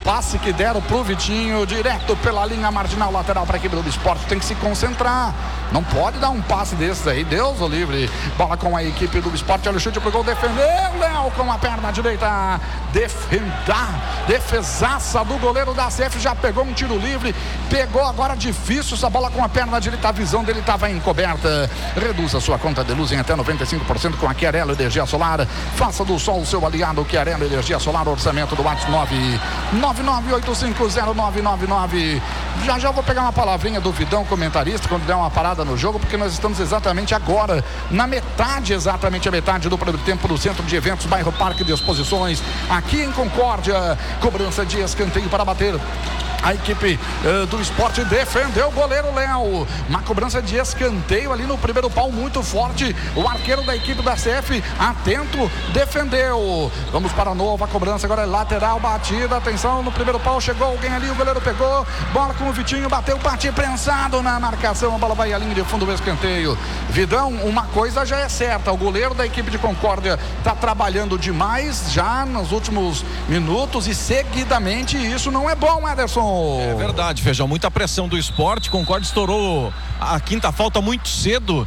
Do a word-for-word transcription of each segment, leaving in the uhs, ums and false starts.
passe que deram pro Vitinho, direto pela linha marginal lateral para a equipe do Sport. Tem que se concentrar. Não pode dar um passe desses aí. Deus o livre. Bola com a equipe do Sport. Olha o chute pro gol. Defendeu. Léo com a perna direita. Defendar. Defesaça do goleiro da A C F. Já pegou um tiro livre. Pegou agora difícil essa bola com a perna direita. A visão dele estava encoberta. Reduz a sua conta de luz em até noventa e cinco por cento com a Chiarello Energia Solar. Faça do sol o seu aliado. Chiarello Energia Solar. Orçamento do WhatsApp nove nove nove oito cinco zero nove nove nove. Já já vou pegar uma palavrinha do Vidão, comentarista, quando der uma parada no jogo, porque nós estamos exatamente agora na metade, exatamente a metade do primeiro tempo do Centro de Eventos, bairro Parque de Exposições, aqui em Concórdia. Cobrança de escanteio para bater. A equipe uh, do Sport defendeu o goleiro Léo. Uma cobrança de escanteio ali no primeiro pau muito forte. O arqueiro da equipe da C F, atento, defendeu. Vamos para a nova cobrança. Agora é lateral, batida. Atenção, no primeiro pau chegou alguém ali. O goleiro pegou. Bola com o Vitinho, bateu, bate prensado na marcação. A bola vai à linha de fundo do escanteio. Vidão, uma coisa já é certa. O goleiro da equipe de Concórdia está trabalhando demais já nos últimos minutos e seguidamente. Isso não é bom, Ederson. É verdade, Feijão, muita pressão do Sport. Concórdia estourou a quinta falta muito cedo.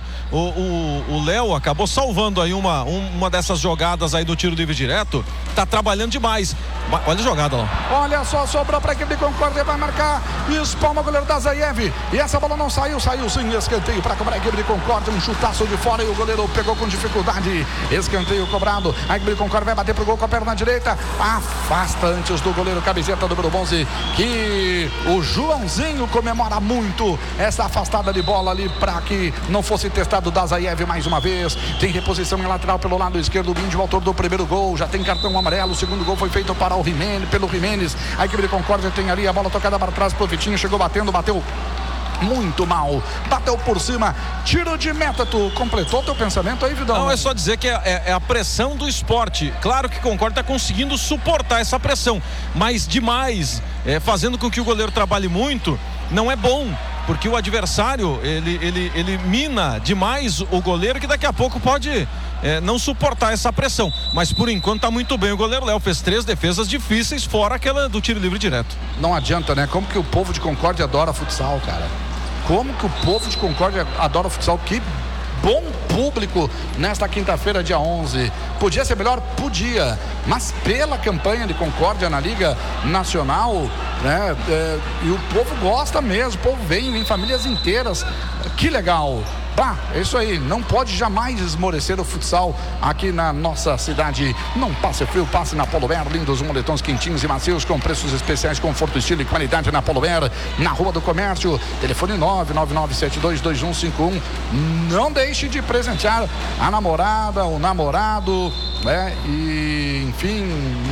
O Léo acabou salvando aí uma, um, uma dessas jogadas aí do tiro livre direto. Tá trabalhando demais. Olha a jogada lá. Olha só, sobrou para a equipe de Concórdia, vai marcar. Espalma o goleiro da Zayev. E essa bola não saiu, saiu sim. Escanteio para cobrar a equipe de Concórdia. Um chutaço de fora e o goleiro pegou com dificuldade. Escanteio cobrado. A equipe de Concórdia vai bater pro gol com a perna direita. Afasta antes do goleiro, camiseta número onze, que o Joãozinho comemora muito essa afastada de bola ali para que não fosse testado da Zayev mais uma vez. Tem reposição em lateral pelo lado esquerdo. O Índio, autor do primeiro gol, já tem cartão amarelo. O segundo gol foi feito para o Jimenez, pelo Jimenez. A equipe de Concórdia tem ali a bola tocada para trás pro Vitinho. Chegou batendo, bateu muito mal, bateu por cima, tiro de meta. Tu completou teu pensamento aí, Vidal? Não, é só dizer que é, é, é a pressão do Sport. Claro que Concórdia está conseguindo suportar essa pressão, mas demais, é, fazendo com que o goleiro trabalhe muito, não é bom, porque o adversário, ele, ele, ele mina demais o goleiro, que daqui a pouco pode é, não suportar essa pressão, mas por enquanto tá muito bem o goleiro Léo. Fez três defesas difíceis, fora aquela do tiro livre direto. Não adianta, né? Como que o povo de Concórdia adora futsal, cara? Como que o povo de Concórdia adora futsal? Que bom público nesta quinta-feira, dia onze. Podia ser melhor? Podia, mas pela campanha de Concórdia na Liga Nacional, né, é, e o povo gosta mesmo, o povo vem, vem famílias inteiras. Que legal. Bah, é isso aí, não pode jamais esmorecer o futsal aqui na nossa cidade. Não passe frio, passe na Polo Air. Lindos moletons quentinhos e macios com preços especiais, conforto, estilo e qualidade na Polo Air, na Rua do Comércio. Telefone nove nove nove sete dois dois um cinco um. Não deixe de presentear a namorada, o namorado, né? E, enfim,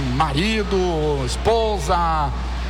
marido, esposa,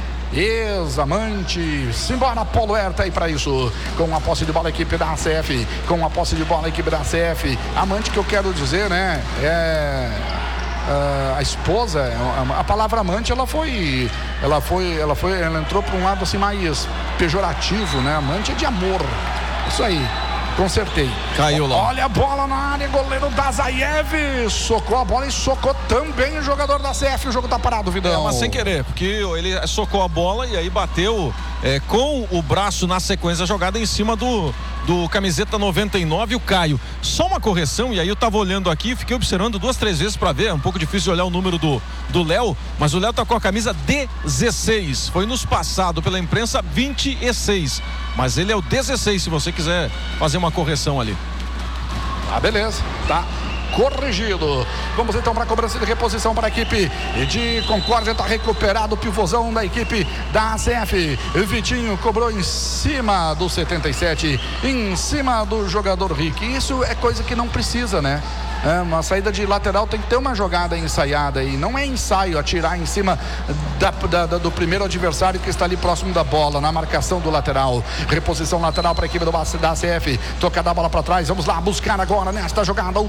ex-amante. Simbora, Polo Air tá aí pra isso. Com a posse de bola, a equipe da A C F. Com a posse de bola, a equipe da A C F. Amante, que eu quero dizer, né? É... Uh, a esposa, a palavra amante, ela foi, ela foi, ela foi, ela entrou para um lado assim mais pejorativo, né? Amante é de amor. Isso aí. Consertei. Caiu lá. Olha a bola na área, goleiro da Zayev. Socou a bola e socou também o jogador da C F. O jogo tá parado, Vidão. É, mas sem querer, porque ele socou a bola e aí bateu é, com o braço na sequência jogada em cima do, do camiseta noventa e nove, o Caio. Só uma correção, e aí eu tava olhando aqui, fiquei observando duas, três vezes pra ver. É um pouco difícil olhar o número do do Léo, mas o Léo tá com a camisa dezesseis. Foi nos passado pela imprensa vinte e seis. Mas ele é o dezesseis, se você quiser fazer uma correção ali. Ah, beleza, tá corrigido. Vamos então para a cobrança de reposição para a equipe de Concórdia. Está recuperado o pivôzão da equipe da A C F. Vitinho cobrou em cima do setenta e sete, em cima do jogador Rick. Isso é coisa que não precisa, né? É, uma saída de lateral tem que ter uma jogada ensaiada e não é ensaio atirar em cima da, da, da, do primeiro adversário que está ali próximo da bola, na marcação do lateral. Reposição lateral para a equipe do, da A C F. Tocada a bola para trás. Vamos lá buscar agora nesta jogada o terceiro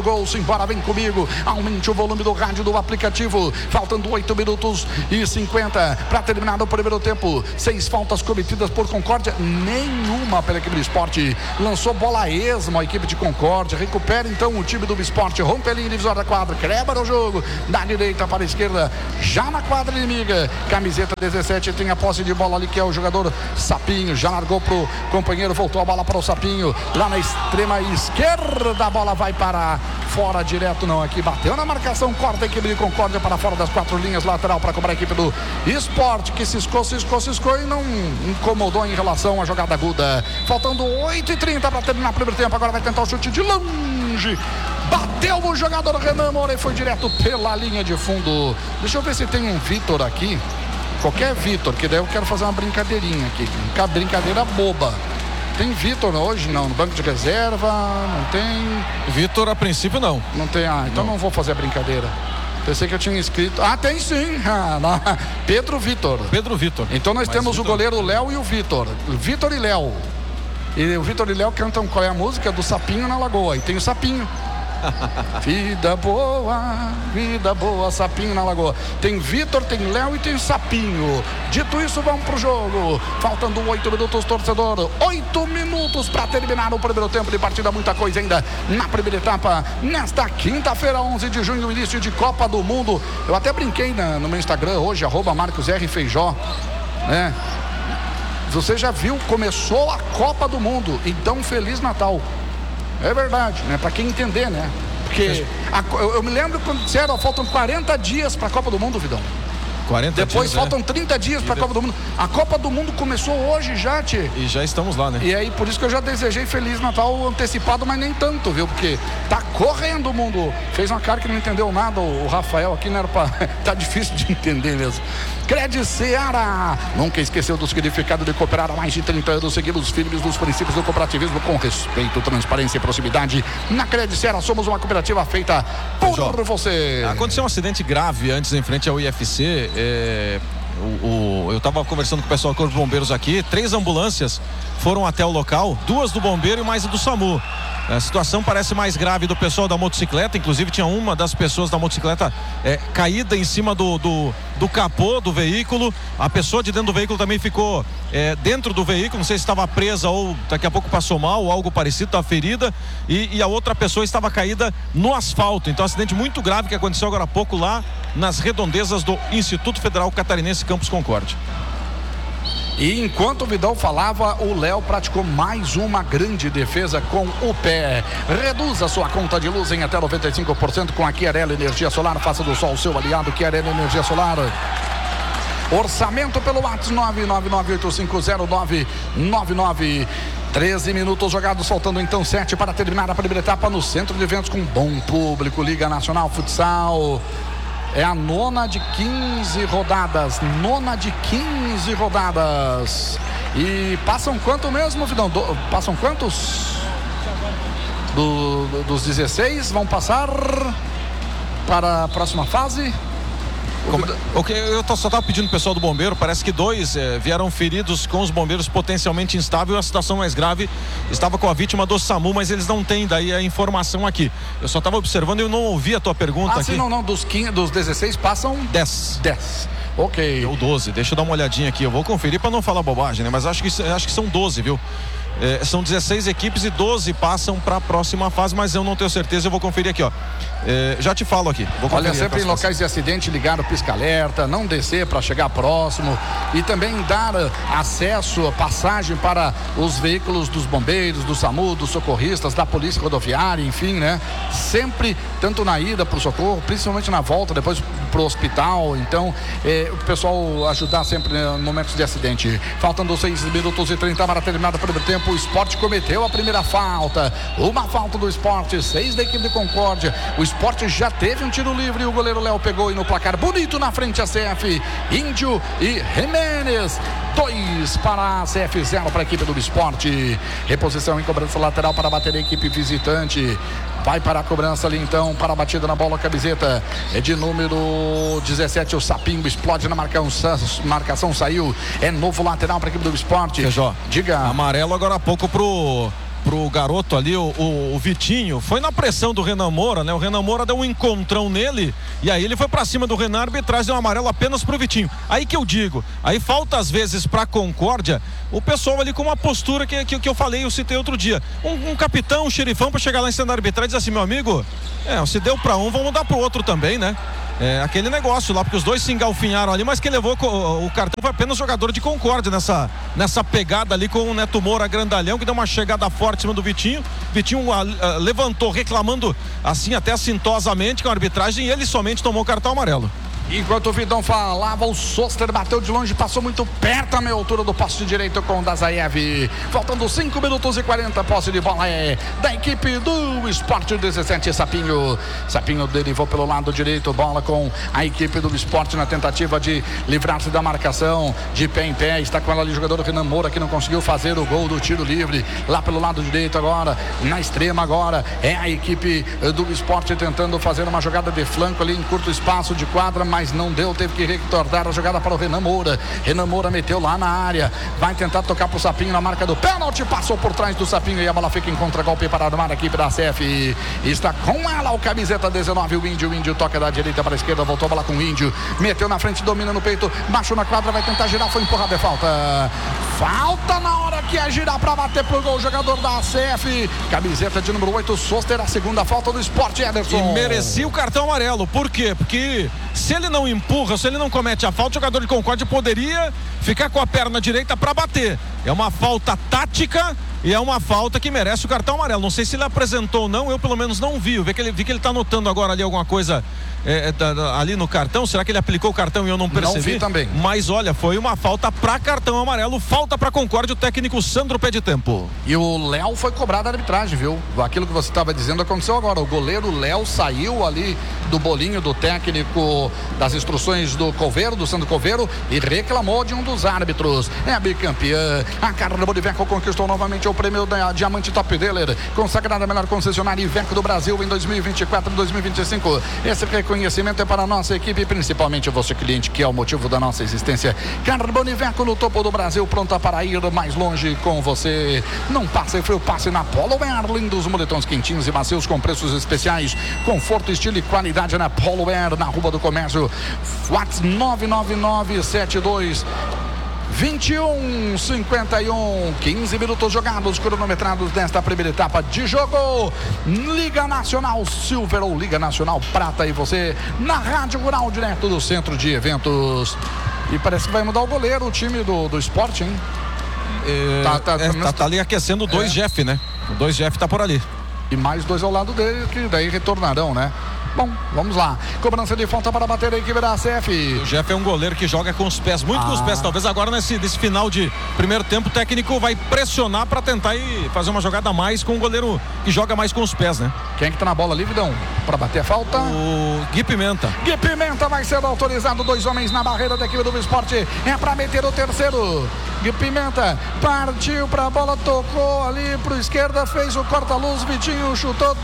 gol. Simbora, vem comigo. Aumente o volume do rádio do aplicativo. Faltando oito minutos e cinquenta para terminar o primeiro tempo. Seis faltas cometidas por Concórdia, nenhuma pela equipe do Esporte. Lançou bola esmo a equipe de Concórdia. Recupera então o time do Esporte. Rompe a linha divisória da quadra. Quebra o jogo. Da direita para a esquerda. Já na quadra inimiga. Camiseta dezessete tem a posse de bola ali, que é o jogador Sapinho. Já largou pro companheiro. Voltou a bola para o Sapinho. Lá na extrema esquerda. A bola vai para fora direto. Não, aqui bateu na marcação. Corta a equipe de Concórdia para fora das quatro linhas. Lateral para cobrar a equipe do Esporte, que ciscou, ciscou, ciscou e não incomodou em relação à jogada aguda. Faltando oito e trinta para terminar o primeiro tempo. Agora vai tentar o chute de longe. Bateu o jogador Renan Moura e foi direto pela linha de fundo. Deixa eu ver se tem um Vitor aqui. Qualquer Vitor, que daí eu quero fazer uma brincadeirinha aqui. Uma brincadeira boba. Tem Vitor hoje? Não, no banco de reserva, não tem. Vitor, a princípio, não. Não tem, ah, então não, não vou fazer a brincadeira. Pensei que eu tinha escrito. Ah, tem sim. Ah, não. Pedro Vitor. Pedro Vitor. Então nós Mas temos Vitor... o goleiro Léo e o Vitor. Vitor e Léo. E o Vitor e Léo cantam qual é a música? Do Sapinho na Lagoa. E tem o Sapinho. Vida boa, vida boa, Sapinho na Lagoa. Tem Vitor, tem Léo e tem Sapinho. Dito isso, vamos pro jogo. Faltando oito minutos, torcedor. Oito minutos para terminar o primeiro tempo de partida. Muita coisa ainda na primeira etapa. Nesta quinta-feira, onze de junho, início de Copa do Mundo. Eu até brinquei na, no meu Instagram hoje, arroba Marcos R. Feijó, né? Você já viu, começou a Copa do Mundo. Então, Feliz Natal. É verdade, né? Pra quem entender, né? Porque a, eu, eu me lembro quando disseram, ó, faltam quarenta dias pra Copa do Mundo, Vidão. quarenta Depois dias, faltam é. trinta dias pra Copa do Mundo. A Copa do Mundo começou hoje já, tchê. E já estamos lá, né? E aí, por isso que eu já desejei Feliz Natal antecipado, mas nem tanto, viu? Porque tá correndo o mundo. Fez uma cara que não entendeu nada, o Rafael aqui, não era pra... Tá difícil de entender mesmo. Cred Seara nunca esqueceu do significado de cooperar há mais de trinta anos. Seguimos firmes nos princípios do cooperativismo com respeito, transparência e proximidade. Na Cred Seara somos uma cooperativa feita por Jó, você. Aconteceu um acidente grave antes em frente ao I F C. É... O, o, eu estava conversando com o pessoal do Corpo de Bombeiros aqui. Três ambulâncias foram até o local, duas do bombeiro e mais a do SAMU. A situação parece mais grave do pessoal da motocicleta. Inclusive tinha uma das pessoas da motocicleta é, caída em cima do, do, do capô do veículo. A pessoa de dentro do veículo também ficou é, dentro do veículo. Não sei se estava presa ou daqui a pouco passou mal ou algo parecido, estava ferida. E, e a outra pessoa estava caída no asfalto. Então, um acidente muito grave que aconteceu agora há pouco lá nas redondezas do Instituto Federal Catarinense Campus Concórdia. E enquanto o Vidal falava, o Léo praticou mais uma grande defesa com o pé. Reduza sua conta de luz em até noventa e cinco por cento com a Chiarelli Energia Solar. Faça do sol o seu aliado. Chiarelli Energia Solar. Orçamento pelo WhatsApp nove nove nove oito cinco zero nove nove nove. treze minutos jogados, faltando então sete para terminar a primeira etapa no Centro de Eventos com bom público. Liga Nacional Futsal. É a nona de quinze rodadas. Nona de quinze rodadas. E passam quanto mesmo, Vidão? Do, passam quantos? Do, do, dos dezesseis vão passar para a próxima fase? Como, okay, eu tô, só estava pedindo pro pessoal do bombeiro. Parece que dois eh, vieram feridos com os bombeiros potencialmente instável. A situação mais grave estava com a vítima do SAMU, mas eles não têm daí a informação aqui. Eu só estava observando e eu não ouvi a tua pergunta ah, aqui. Sim, não, não, dos, quinze, dos dezesseis passam dez. dez. Ok. Ou doze, deixa eu dar uma olhadinha aqui. Eu vou conferir para não falar bobagem, né? Mas acho que, acho que são doze, viu? É, são dezesseis equipes e doze passam para a próxima fase, mas eu não tenho certeza, eu vou conferir aqui, ó. É, já te falo aqui. Vou Olha, sempre em locais de acidente, ligar o pisca-alerta, não descer para chegar próximo e também dar acesso, passagem para os veículos dos bombeiros, do SAMU, dos socorristas, da polícia rodoviária, enfim, né? Sempre, tanto na ida para o socorro, principalmente na volta, depois para o hospital. Então, é, o pessoal ajudar sempre em momentos de acidente. Faltando seis minutos e trinta para terminar o primeiro tempo. O Sport cometeu a primeira falta. Uma falta do Sport, seis da equipe de Concórdia. O Sport já teve um tiro livre e o goleiro Léo pegou e no placar bonito na frente a C F. Índio e Jimenez. Dois para a C F, zero para a equipe do Sport. Reposição em cobrança lateral para bater a equipe visitante. Vai para a cobrança ali então, para a batida na bola, camiseta é de número dezessete, o Sapinho explode na marcação, marcação saiu, é novo lateral para a equipe do Sport. Feijó, diga. Amarelo agora há pouco pro pro garoto ali, o, o, o Vitinho, foi na pressão do Renan Moura, né? O Renan Moura deu um encontrão nele e aí ele foi pra cima do Renan, a arbitragem deu um amarelo apenas pro Vitinho. Aí que eu digo, aí falta às vezes pra Concórdia o pessoal ali com uma postura que, que, que eu falei, eu citei outro dia. Um, um capitão, um xerifão pra chegar lá em cima da arbitragem e dizer assim, meu amigo, é, se deu pra um, vamos dar pro outro também, né? É, aquele negócio lá, porque os dois se engalfinharam ali, mas quem levou o, o cartão foi apenas jogador de Concórdia nessa, nessa pegada ali com o Neto Moura grandalhão, que deu uma chegada forte em cima do Vitinho. Vitinho a, a, levantou reclamando assim até assintosamente com a arbitragem e ele somente tomou o cartão amarelo. Enquanto o Vidão falava, o Soster bateu de longe, passou muito perto a meia altura do poste de direito com o Dazaev. Faltando cinco minutos e quarenta, posse de bola é da equipe do Sport dezessete, Sapinho. Sapinho derivou pelo lado direito, bola com a equipe do Sport na tentativa de livrar-se da marcação, de pé em pé. Está com ela ali o jogador Renan Moura, que não conseguiu fazer o gol do tiro livre. Lá pelo lado direito agora, na extrema agora, é a equipe do Sport tentando fazer uma jogada de flanco ali em curto espaço de quadra, mas não deu, teve que retornar a jogada para o Renan Moura. Renan Moura meteu lá na área, vai tentar tocar pro Sapinho na marca do pênalti, passou por trás do Sapinho e a bola fica em contra-golpe para armar a equipe da C F. Está com ela o camiseta dezenove, o Índio. O Índio toca da direita para a esquerda, voltou a bola com o Índio, meteu na frente, domina no peito, baixou na quadra, vai tentar girar, foi empurrado, é falta. Falta na hora que é girar para bater pro gol, o jogador da C F, camiseta de número oito, Soster, a segunda falta do Sport, Ederson. E merecia o cartão amarelo, por quê? Porque se ele não empurra, se ele não comete a falta, o jogador de Concórdia poderia ficar com a perna direita para bater. É uma falta tática e é uma falta que merece o cartão amarelo. Não sei se ele apresentou ou não, eu pelo menos não vi. Eu vi que ele, vi que ele tá anotando agora ali alguma coisa é, da, ali no cartão. Será que ele aplicou o cartão e eu não percebi? Não vi também. Mas olha, foi uma falta para cartão amarelo, falta para Concórdia, o técnico Sandro pede tempo. E o Léo foi cobrado a arbitragem, viu? Aquilo que você estava dizendo aconteceu agora. O goleiro Léo saiu ali do bolinho do técnico, das instruções do Coveiro, do Sandro Coveiro, e reclamou de um dos árbitros. É a bicampeã. A Carla Boniveco conquistou novamente o prêmio da Diamante Top Dealer, consagrada a melhor concessionária Iveco do Brasil em dois mil e vinte e quatro e dois mil e vinte e cinco. Esse reconhecimento é para a nossa equipe, principalmente você cliente, que é o motivo da nossa existência. Carla Boniveco no topo do Brasil, pronta para ir mais longe com você. Não passe frio, passe na Polo Air. Lindos moletões quentinhos e macios com preços especiais, conforto, estilo e qualidade na Polo Air, na Rua do Comércio. WhatsApp nove nove nove sete dois vinte e um cinquenta e um, quinze minutos jogados, cronometrados nesta primeira etapa de jogo. Liga Nacional Silver ou Liga Nacional Prata, e você na Rádio Rural, direto do centro de eventos. E parece que vai mudar o goleiro, o time do, do Sport, hein? É, tá, tá, é, tá, tá ali aquecendo dois é. Jeff, né? O dois Jeff tá por ali. E mais dois ao lado dele, que daí retornarão, né? Bom, vamos lá. Cobrança de falta para bater a equipe da C F. O Jeff é um goleiro que joga com os pés, muito ah. com os pés. Talvez agora nesse, nesse final de primeiro tempo o técnico vai pressionar para tentar ir fazer uma jogada a mais com um goleiro que joga mais com os pés, né? Quem é que tá na bola ali, Vidão? Para bater a falta? O Gui Pimenta. Gui Pimenta vai ser autorizado. Dois homens na barreira da equipe do Esporte. É para meter o terceiro. Gui Pimenta partiu para a bola, tocou ali pro esquerda, fez o corta-luz, Vitinho chutou,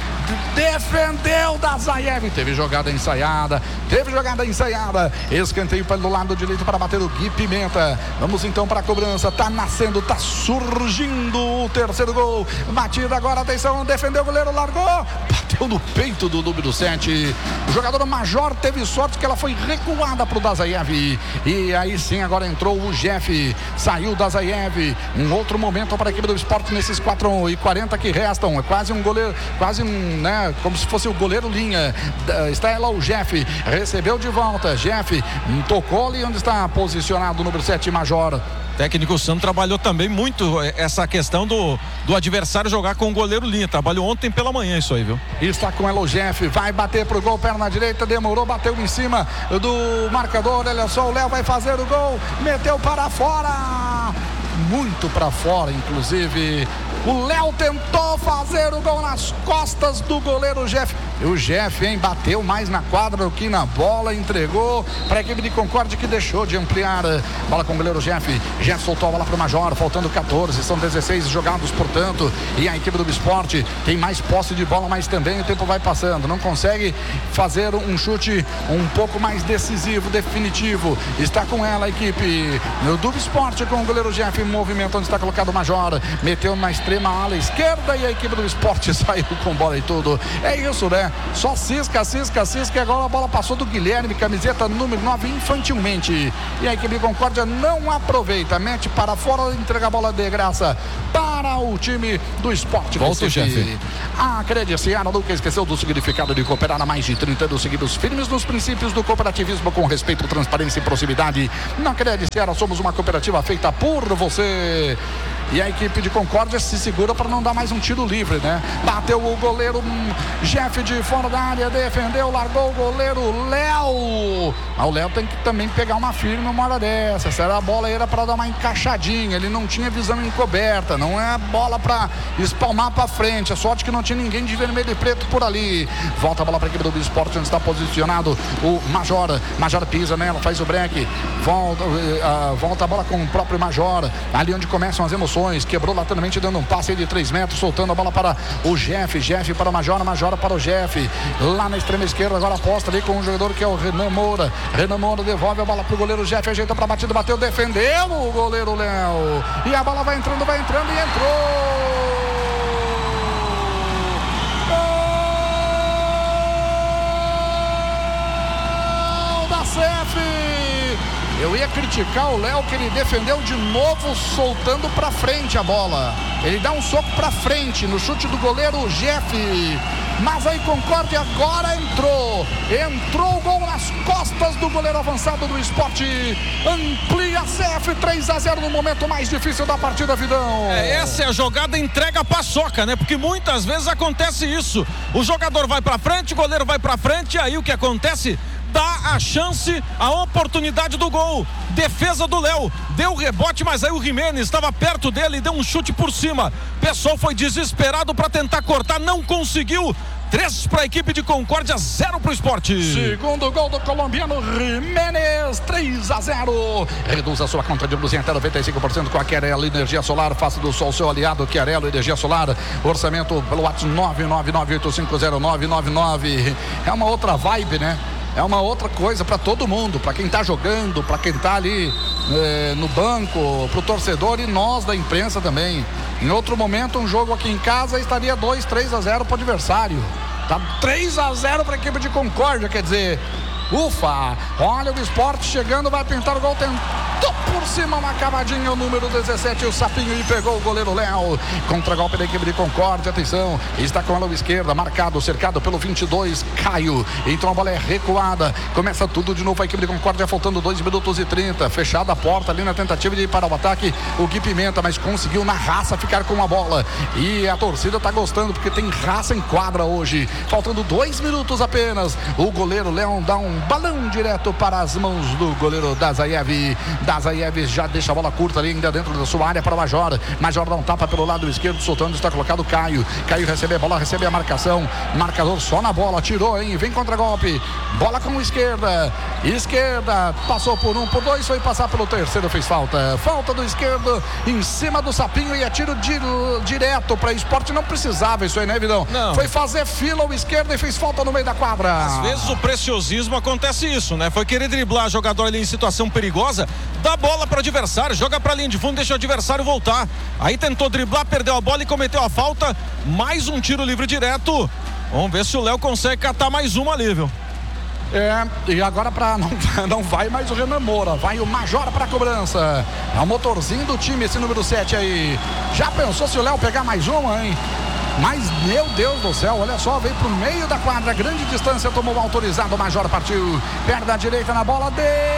defendeu Dazaev, teve jogada ensaiada, teve jogada ensaiada, escanteio pelo lado direito para bater o Gui Pimenta. Vamos então para a cobrança, tá nascendo, tá surgindo o terceiro gol, batida agora, atenção, defendeu o goleiro, largou, bateu no peito do número sete, o jogador Major teve sorte que ela foi recuada pro Dazaev, e aí sim agora entrou o Jeff, saiu Dazaev, um outro momento para a equipe do Sport nesses quatro e quarenta que restam, é quase um goleiro, quase um, né, como se fosse o goleiro linha. Está lá o Jeff, recebeu de volta, Jeff tocou ali onde está posicionado o número sete, Major. O técnico Sandro trabalhou também muito essa questão do, do adversário jogar com o goleiro linha, trabalhou ontem pela manhã isso aí, viu? Está com ela o Jeff, vai bater pro gol, perna direita, demorou, bateu em cima do marcador, olha só, o Léo vai fazer o gol, meteu para fora, muito para fora, inclusive. O Léo tentou fazer o gol nas costas do goleiro Jeff. E o Jeff, hein, bateu mais na quadra do que na bola, entregou para a equipe de Concórdia, que deixou de ampliar. Bola com o goleiro Jeff. Jeff soltou a bola para o Major, faltando quatorze, são dezesseis jogados, portanto. E a equipe do Sport tem mais posse de bola, mas também o tempo vai passando. Não consegue fazer um chute um pouco mais decisivo, definitivo. Está com ela a equipe do Sport, com o goleiro Jeff em movimento, onde está colocado o Major. Meteu na extrema ala esquerda e a equipe do Sport saiu com bola e tudo. É isso, né? Só cisca, cisca, cisca. E agora a bola passou do Guilherme, camiseta número nove, infantilmente. E a equipe de Concórdia não aproveita. Mete para fora, entrega a bola de graça para o time do Sport. Volta o chefe. A Crediceara nunca esqueceu do significado de cooperar há mais de trinta anos seguidos, firmes nos princípios do cooperativismo, com respeito, transparência e proximidade. Na Crediceara somos uma cooperativa feita por você. E a equipe de Concórdia se segura para não dar mais um tiro livre, né? Bateu o goleiro hum, Jeff de fora da área, defendeu, largou o goleiro Léo. Mas o Léo tem que também pegar uma firme numa hora dessa. Essa era a bola, era para dar uma encaixadinha. Ele não tinha visão encoberta, não é bola para espalmar para frente. A sorte que não tinha ninguém de vermelho e preto por ali. Volta a bola para a equipe do Sport, onde está posicionado o Major. Major pisa nela, faz o break. Volta, uh, volta a bola com o próprio Major. Ali onde começam as emoções. Quebrou lateralmente, dando um passe de três metros, soltando a bola para o Jeff. Jeff para o Major, Major para o Jeff. Lá na extrema esquerda, agora aposta ali com um jogador que é o Renan Moura. Renan Moura devolve a bola para o goleiro Jeff, ajeita para a batida, bateu, defendeu o goleiro Léo. E a bola vai entrando, vai entrando e entrou. Gol da C F. Eu ia criticar o Léo, que ele defendeu de novo, soltando para frente a bola. Ele dá um soco para frente no chute do goleiro Jeff. Mas aí Concórdia agora entrou. Entrou o gol nas costas do goleiro avançado do Sport. Amplia a C F três a zero no momento mais difícil da partida, Vidão. É, essa é a jogada entrega paçoca, né? Porque muitas vezes acontece isso. O jogador vai para frente, o goleiro vai para frente, e aí o que acontece? Dá a chance, a oportunidade do gol. Defesa do Léo, deu o rebote, mas aí o Jimenez estava perto dele e deu um chute por cima. O pessoal foi desesperado para tentar cortar, não conseguiu. Três para a equipe de Concórdia, zero para o Sport. Segundo gol do colombiano Jimenez, três a zero. Reduz a sua conta de luz em até noventa e cinco por cento com a Querelo Energia Solar. Faça do sol seu aliado, Querelo Energia Solar. Orçamento pelo WhatsApp nove nove nove oito cinco zero nove nove nove. É uma outra vibe, né? É uma outra coisa para todo mundo, para quem tá jogando, para quem tá ali é, no banco, pro torcedor e nós da imprensa também. Em outro momento, um jogo aqui em casa estaria dois, três a zero pro adversário. Tá três a zero para a equipe de Concórdia, quer dizer, ufa, olha o Sport chegando, vai pintar o gol, tentou por cima, uma cavadinha, o número dezessete, o Sapinho, e pegou o goleiro Léo. Contra-golpe da equipe de Concórdia, atenção, está com a mão esquerda, marcado, cercado pelo vinte e dois, Caio. Então a bola é recuada, começa tudo de novo a equipe de Concórdia, faltando dois minutos e trinta, fechada a porta ali na tentativa de ir para o ataque, o Gui Pimenta, mas conseguiu na raça ficar com a bola. E a torcida tá gostando, porque tem raça em quadra hoje. Faltando dois minutos apenas, o goleiro Léo dá um balão direto para as mãos do goleiro Dazaev. Dazaev já deixa a bola curta ali, ainda dentro da sua área para o Major. Major dá um tapa pelo lado esquerdo, soltando, está colocado Caio. Caio recebe a bola, recebe a marcação. Marcador só na bola, tirou, hein? Vem contra-golpe. Bola com esquerda. Esquerda, passou por um, por dois, foi passar pelo terceiro, fez falta. Falta do esquerdo em cima do Sapinho e atiro di, direto para Sport. Não precisava isso aí, né, Vidão? Não. Foi fazer fila o esquerdo e fez falta no meio da quadra. Às vezes o preciosismo acontece isso, né? Foi querer driblar jogador ali em situação perigosa, dá bola para o adversário, joga para a linha de fundo, deixa o adversário voltar. Aí tentou driblar, perdeu a bola e cometeu a falta. Mais um tiro livre direto. Vamos ver se o Léo consegue catar mais uma ali, viu? É, e agora pra, não, não vai mais o Renan Moura, vai o Major para a cobrança. É o motorzinho do time, esse número sete aí. Já pensou se o Léo pegar mais uma, hein? Mas, meu Deus do céu, olha só, veio pro meio da quadra, grande distância, tomou um autorizado, o Major partiu, perna direita na bola,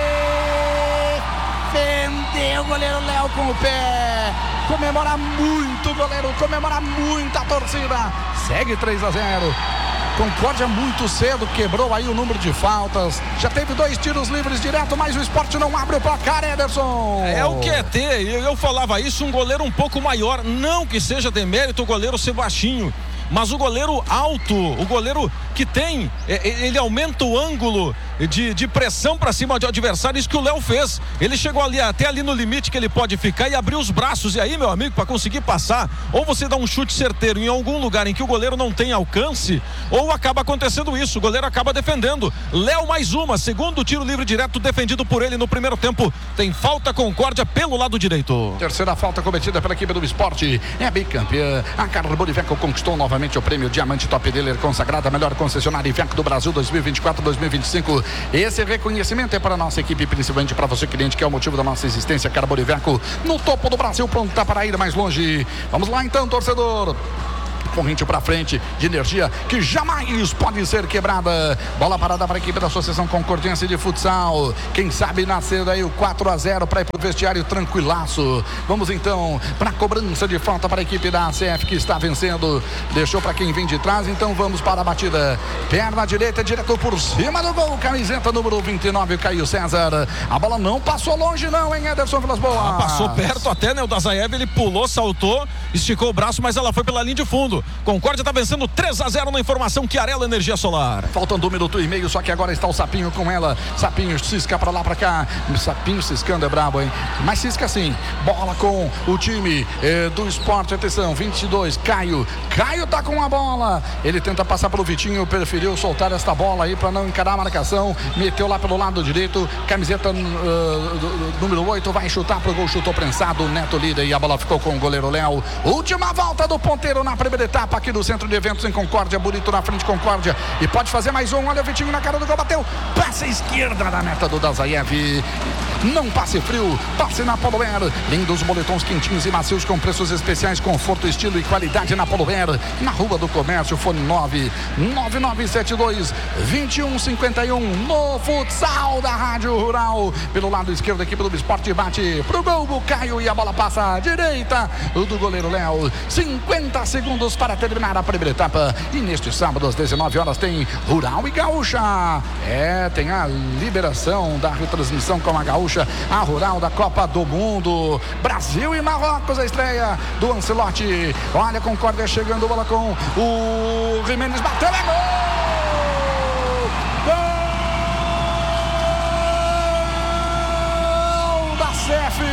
defendeu o goleiro Léo com o pé, comemora muito o goleiro, comemora muito a torcida, segue três a zero. Concórdia muito cedo, quebrou aí o número de faltas, já teve dois tiros livres direto, mas o Sport não abre o placar, Ederson. É o que é ter, eu falava isso, um goleiro um pouco maior, não que seja demérito o goleiro ser baixinho, mas o goleiro alto, o goleiro que tem, ele aumenta o ângulo de, de pressão para cima de adversário, isso que o Léo fez. Ele chegou ali, até ali no limite que ele pode ficar e abriu os braços, e aí, meu amigo, para conseguir passar, ou você dá um chute certeiro em algum lugar em que o goleiro não tem alcance, ou acaba acontecendo isso, o goleiro acaba defendendo. Léo mais uma, segundo tiro livre direto defendido por ele no primeiro tempo. Tem falta Concórdia pelo lado direito. Terceira falta cometida pela equipe do Esporte. É bicampeã. A Carbone Iveco conquistou novamente o prêmio Diamante Top Dealer, consagrada a melhor concessionária Iveco do Brasil dois mil e vinte e quatro dois mil e vinte e cinco. Esse reconhecimento é para a nossa equipe, principalmente para você, cliente, que é o motivo da nossa existência. Carbone Iveco no topo do Brasil, pronta para ir mais longe. Vamos lá então, torcedor. Corrente para frente de energia que jamais pode ser quebrada. Bola parada para a equipe da Associação Concordiense de Futsal. Quem sabe nascer daí o quatro a zero para ir para o vestiário tranquilaço. Vamos então para a cobrança de falta para a equipe da A C F, que está vencendo. Deixou para quem vem de trás, então vamos para a batida. Perna direita, direto por cima do gol. Camiseta número vinte e nove, Caio César. A bola não passou longe não, hein, Ederson Vilas Boas? Ah, passou perto até, né? O Dazaev, ele pulou, saltou, esticou o braço, mas ela foi pela linha de fundo. Concórdia está vencendo três a zero na informação Chiarella Energia Solar. Faltando um minuto e meio, só que agora está o Sapinho com ela. Sapinho cisca para lá, para cá. Sapinho ciscando é brabo, hein? Mas cisca sim. Bola com o time eh, do Esporte. Atenção, vinte e dois, Caio. Caio tá com a bola. Ele tenta passar pelo Vitinho, preferiu soltar esta bola aí para não encarar a marcação. Meteu lá pelo lado direito. Camiseta uh, número oito, vai chutar pro gol, chutou prensado. Neto líder e a bola ficou com o goleiro Léo. Última volta do ponteiro na primeira etapa aqui do Centro de Eventos em Concórdia. Bonito na frente, Concórdia, e pode fazer mais um. Olha o Vitinho na cara do gol, bateu, passe esquerda da meta do Dazaev. Não passe frio, passe na Polo Air. Lindos moletons quentinhos e macios com preços especiais, conforto, estilo e qualidade na Polo Air, na Rua do Comércio. Fone nove nove nove sete dois dois um cinco um. No futsal da Rádio Rural, pelo lado esquerdo da equipe do Esporte, bate pro gol o Caio e a bola passa à direita do goleiro Léo. cinquenta segundos para terminar a primeira etapa. E neste sábado às dezenove horas tem Rural e Gaúcha. É, tem a liberação da retransmissão com a Gaúcha, a Rural da Copa do Mundo. Brasil e Marrocos, a estreia do Ancelotti. Olha a Concórdia chegando, bola com o Jimenez, bateu, é gol! Gol da C F.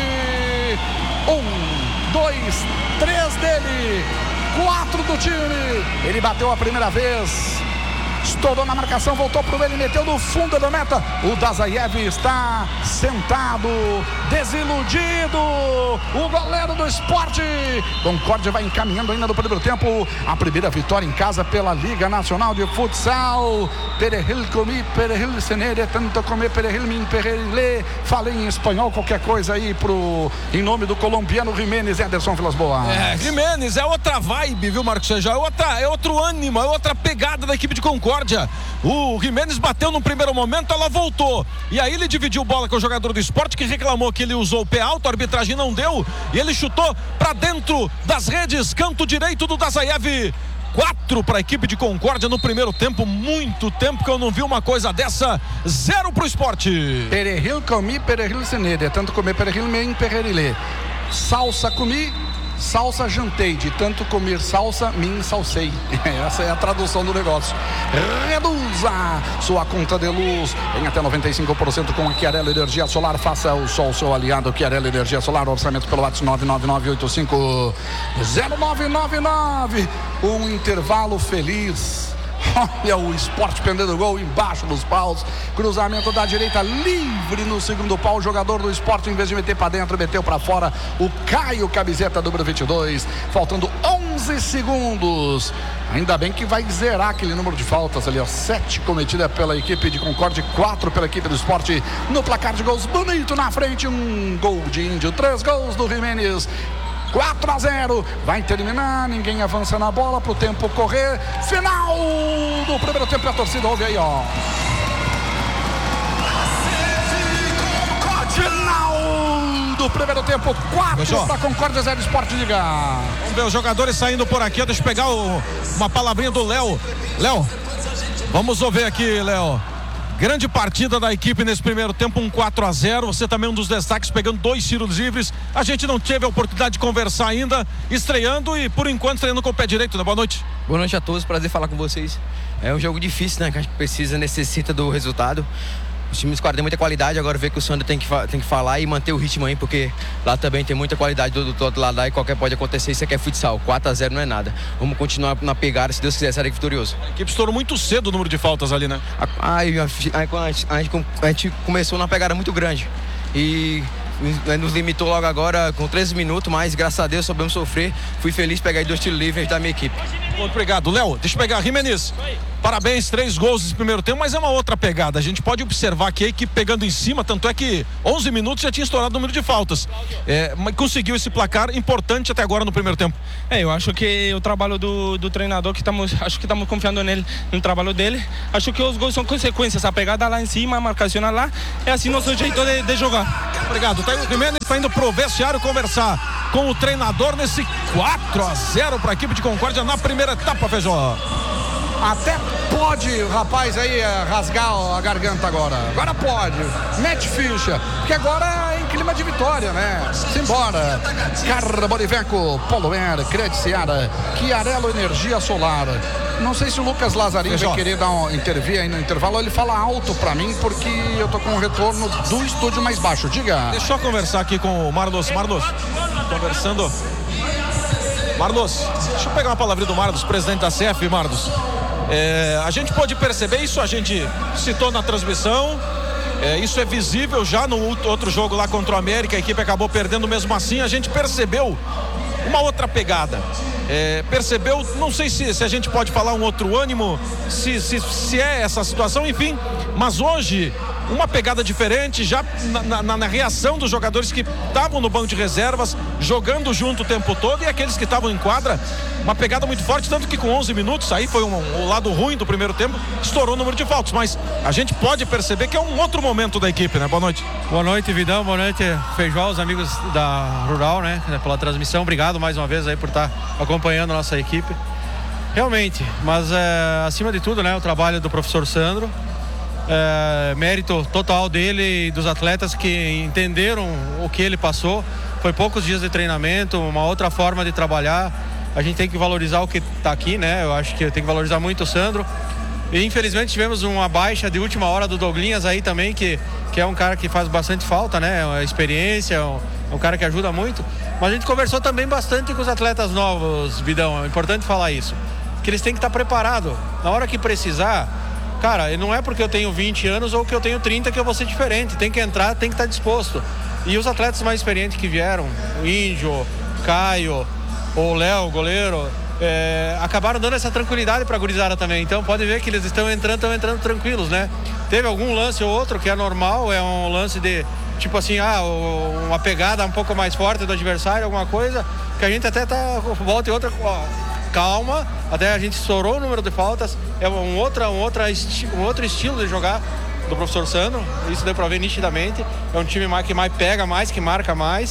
Um, dois, três dele. Quatro do time. Ele bateu a primeira vez, estourou na marcação, voltou pro ele, meteu no fundo da meta. O Dazaev está sentado, desiludido. O goleiro do Esporte. Concórdia vai encaminhando ainda no primeiro tempo. A primeira vitória em casa pela Liga Nacional de Futsal. Perejil comi, perejil senere, tanto comer, perejil min, perejil. Falei em espanhol, qualquer coisa aí pro, em nome do colombiano Jimenez, Ederson Vilas Boas. É, Jimenez é outra vibe, viu, Marcos Sejá? É, outra, é outro ânimo, é outra pegada da equipe de Concórdia. O Jimenez bateu no primeiro momento, ela voltou. E aí ele dividiu bola com o jogador do Esporte, que reclamou que ele usou o pé alto, a arbitragem não deu. E ele chutou pra dentro das redes, canto direito do Dazaev. Quatro para a equipe de Concórdia no primeiro tempo. Muito tempo que eu não vi uma coisa dessa. Zero pro Esporte. Perejil comi, perejil senere, tanto comer, perejil min, perejil. Salsa comi, salsa jantei, de tanto comer salsa, min salsei. Essa é a tradução do negócio. Reduza sua conta de luz em até noventa e cinco por cento com a Chiarella Energia Solar. Faça o sol seu aliado. Chiarella Energia Solar, orçamento pelo WhatsApp nove nove nove oito cinco zero nove nove nove. Um intervalo feliz. Olha o Esporte pendendo o gol embaixo dos paus. Cruzamento da direita livre no segundo pau. O jogador do Esporte, em vez de meter para dentro, meteu para fora. O Caio, camiseta número vinte e dois. Faltando onze segundos. Ainda bem que vai zerar aquele número de faltas ali, ó. sete cometida pela equipe de Concórdia, quatro pela equipe do Esporte. No placar de gols, bonito na frente. Um gol de Índio, três gols do Jimenez. quatro a zero, vai terminar, ninguém avança na bola pro tempo correr. Final do primeiro tempo, a torcida ouve aí, ó. Final do primeiro tempo, quatro para Concórdia, zero Esporte Liga. Vamos ver os jogadores saindo por aqui. Deixa eu pegar o, uma palavrinha do Léo. Léo, vamos ouvir aqui, Léo. Grande partida da equipe nesse primeiro tempo, um quatro a zero. Você também um dos destaques, pegando dois tiros livres. A gente não teve a oportunidade de conversar ainda, estreando e por enquanto estreando com o pé direito, né? Boa noite. Boa noite a todos, prazer falar com vocês. É um jogo difícil, né? Que a gente precisa, necessita do resultado. Os times têm muita qualidade, agora ver que o Sandro tem que, tem que falar e manter o ritmo aí, porque lá também tem muita qualidade do, do outro lado lá e qualquer pode acontecer. Isso aqui é futsal, quatro a zero não é nada. Vamos continuar na pegada, se Deus quiser, será vitorioso. A equipe estourou muito cedo o número de faltas ali, né? Aí, aí, aí a, gente, a, gente, a gente começou numa pegada muito grande e nos limitou logo agora com treze minutos, mas graças a Deus soubemos sofrer. Fui feliz pegar dois tiros livres da minha equipe. Muito obrigado. Léo, deixa eu pegar. Jimenez, parabéns, três gols nesse primeiro tempo, mas é uma outra pegada. A gente pode observar que a equipe pegando em cima, tanto é que onze minutos já tinha estourado o número de faltas. É, mas conseguiu esse placar importante até agora no primeiro tempo. É, eu acho que o trabalho do, do treinador, que estamos, acho que estamos confiando nele, no trabalho dele. Acho que os gols são consequências. A pegada lá em cima, a marcação lá, é assim nosso jeito de, de jogar. Obrigado. Tá aí o Jimenez, está indo pro vestiário conversar com o treinador nesse quatro a zero para a equipe de Concórdia na primeira etapa, Feijó. Até pode o rapaz aí rasgar a garganta agora. Agora pode. Mete ficha. Porque agora é em clima de vitória, né? Simbora. Carboniveco, Polomer, Crédito Seara, Chiarello Energia Solar. Não sei se o Lucas Lazzarini vai querer dar um, intervir aí no intervalo. Ele fala alto pra mim porque eu tô com o retorno do estúdio mais baixo. Diga. Deixa eu conversar aqui com o Marlos. Marlos, conversando. Marlos, deixa eu pegar uma palavrinha do Marlos, presidente da C F, Marlos. É, a gente pode perceber isso, a gente citou na transmissão, é, isso é visível já no outro jogo lá contra o América, a equipe acabou perdendo mesmo assim, a gente percebeu uma outra pegada, é, percebeu, não sei se, se a gente pode falar um outro ânimo, se, se, se é essa situação, enfim, mas hoje uma pegada diferente, já na, na, na reação dos jogadores que estavam no banco de reservas, jogando junto o tempo todo, e aqueles que estavam em quadra, uma pegada muito forte, tanto que com onze minutos, aí foi um, um lado ruim do primeiro tempo, estourou o número de faltas, mas a gente pode perceber que é um outro momento da equipe, né? Boa noite. Boa noite, Vidão, boa noite, Feijó, os amigos da Rural, né? Pela transmissão, obrigado mais uma vez aí por estar acompanhando a nossa equipe. Realmente, mas é, acima de tudo, né? O trabalho do professor Sandro, É, mérito total dele e dos atletas que entenderam o que ele passou. Foi poucos dias de treinamento, uma outra forma de trabalhar. A gente tem que valorizar o que está aqui, né? Eu acho que tem que valorizar muito o Sandro. E infelizmente tivemos uma baixa de última hora do Douglinhas aí também, que, que é um cara que faz bastante falta, né? É experiência, é um, é um cara que ajuda muito. Mas a gente conversou também bastante com os atletas novos, Vidão. É importante falar isso, que eles têm que estar preparados. Na hora que precisar, cara, não é porque eu tenho vinte anos ou que eu tenho trinta que eu vou ser diferente. Tem que entrar, tem que estar disposto. E os atletas mais experientes que vieram, o Índio, Caio, o Léo, goleiro, é, acabaram dando essa tranquilidade para a gurizada também. Então pode ver que eles estão entrando, estão entrando tranquilos, né? Teve algum lance ou outro que é normal, é um lance de, tipo assim, ah, uma pegada um pouco mais forte do adversário, alguma coisa, que a gente até tá, volta e outra, ó, calma, até a gente estourou o número de faltas. É um, outra, um, outra esti- um outro estilo de jogar do professor Sandro, isso deu pra ver nitidamente. É um time mais, que mais pega mais, que marca mais,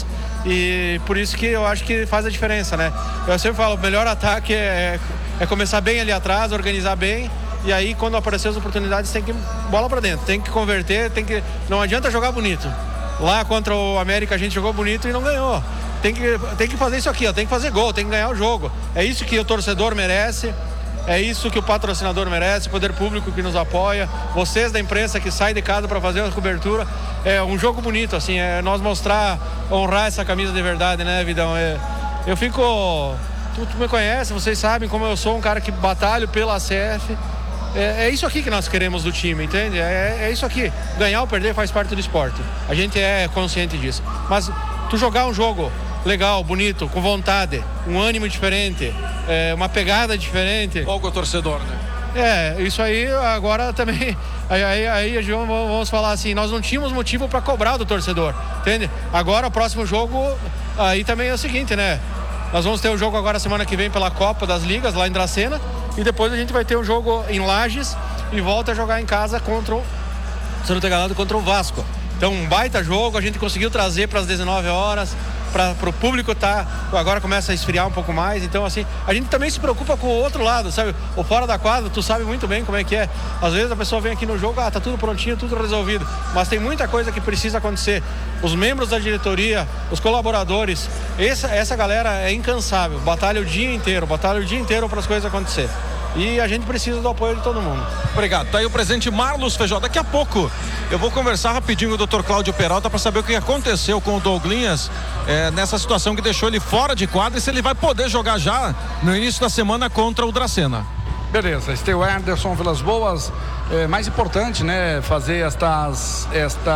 e por isso que eu acho que faz a diferença, né? Eu sempre falo, o melhor ataque é, é começar bem ali atrás, organizar bem, e aí quando aparecer as oportunidades tem que bola pra dentro, tem que converter, tem que, não adianta jogar bonito. Lá contra o América a gente jogou bonito e não ganhou. Tem que, tem que fazer isso aqui, ó, tem que fazer gol, tem que ganhar o jogo. É isso que o torcedor merece, é isso que o patrocinador merece, o poder público que nos apoia, vocês da imprensa que saem de casa para fazer a cobertura. É um jogo bonito, assim, é nós mostrar, honrar essa camisa de verdade, né, Vidão? É, eu fico... Tu, tu me conhece, vocês sabem como eu sou um cara que batalho pela C F. É, é isso aqui que nós queremos do time, entende? É, é isso aqui. Ganhar ou perder faz parte do esporte. A gente é consciente disso. Mas tu jogar um jogo legal, bonito, com vontade, um ânimo diferente, é, uma pegada diferente. Qual que é o torcedor, né? É, isso aí agora também. Aí, aí, aí vamos falar assim, nós não tínhamos motivo para cobrar do torcedor, entende? Agora o próximo jogo, aí também é o seguinte, né? Nós vamos ter o jogo agora semana que vem pela Copa das Ligas, lá em Dracena, e depois a gente vai ter um jogo em Lages e volta a jogar em casa contra o, se não tô enganado, contra o Vasco. Então um baita jogo, a gente conseguiu trazer para as dezenove horas, para o público tá, agora começa a esfriar um pouco mais, então assim, a gente também se preocupa com o outro lado, sabe? O fora da quadra, tu sabe muito bem como é que é. Às vezes a pessoa vem aqui no jogo, ah, tá tudo prontinho, tudo resolvido, mas tem muita coisa que precisa acontecer. Os membros da diretoria, os colaboradores, essa, essa galera é incansável, batalha o dia inteiro, batalha o dia inteiro para as coisas acontecer. E a gente precisa do apoio de todo mundo. Obrigado. Tá aí o presidente Marlos Feijó. Daqui a pouco eu vou conversar rapidinho com o doutor Cláudio Peralta para saber o que aconteceu com o Douglinhas é, nessa situação que deixou ele fora de quadra e se ele vai poder jogar já no início da semana contra o Dracena. Beleza, este é o Anderson Vilas Boas. É mais importante, né, fazer estas,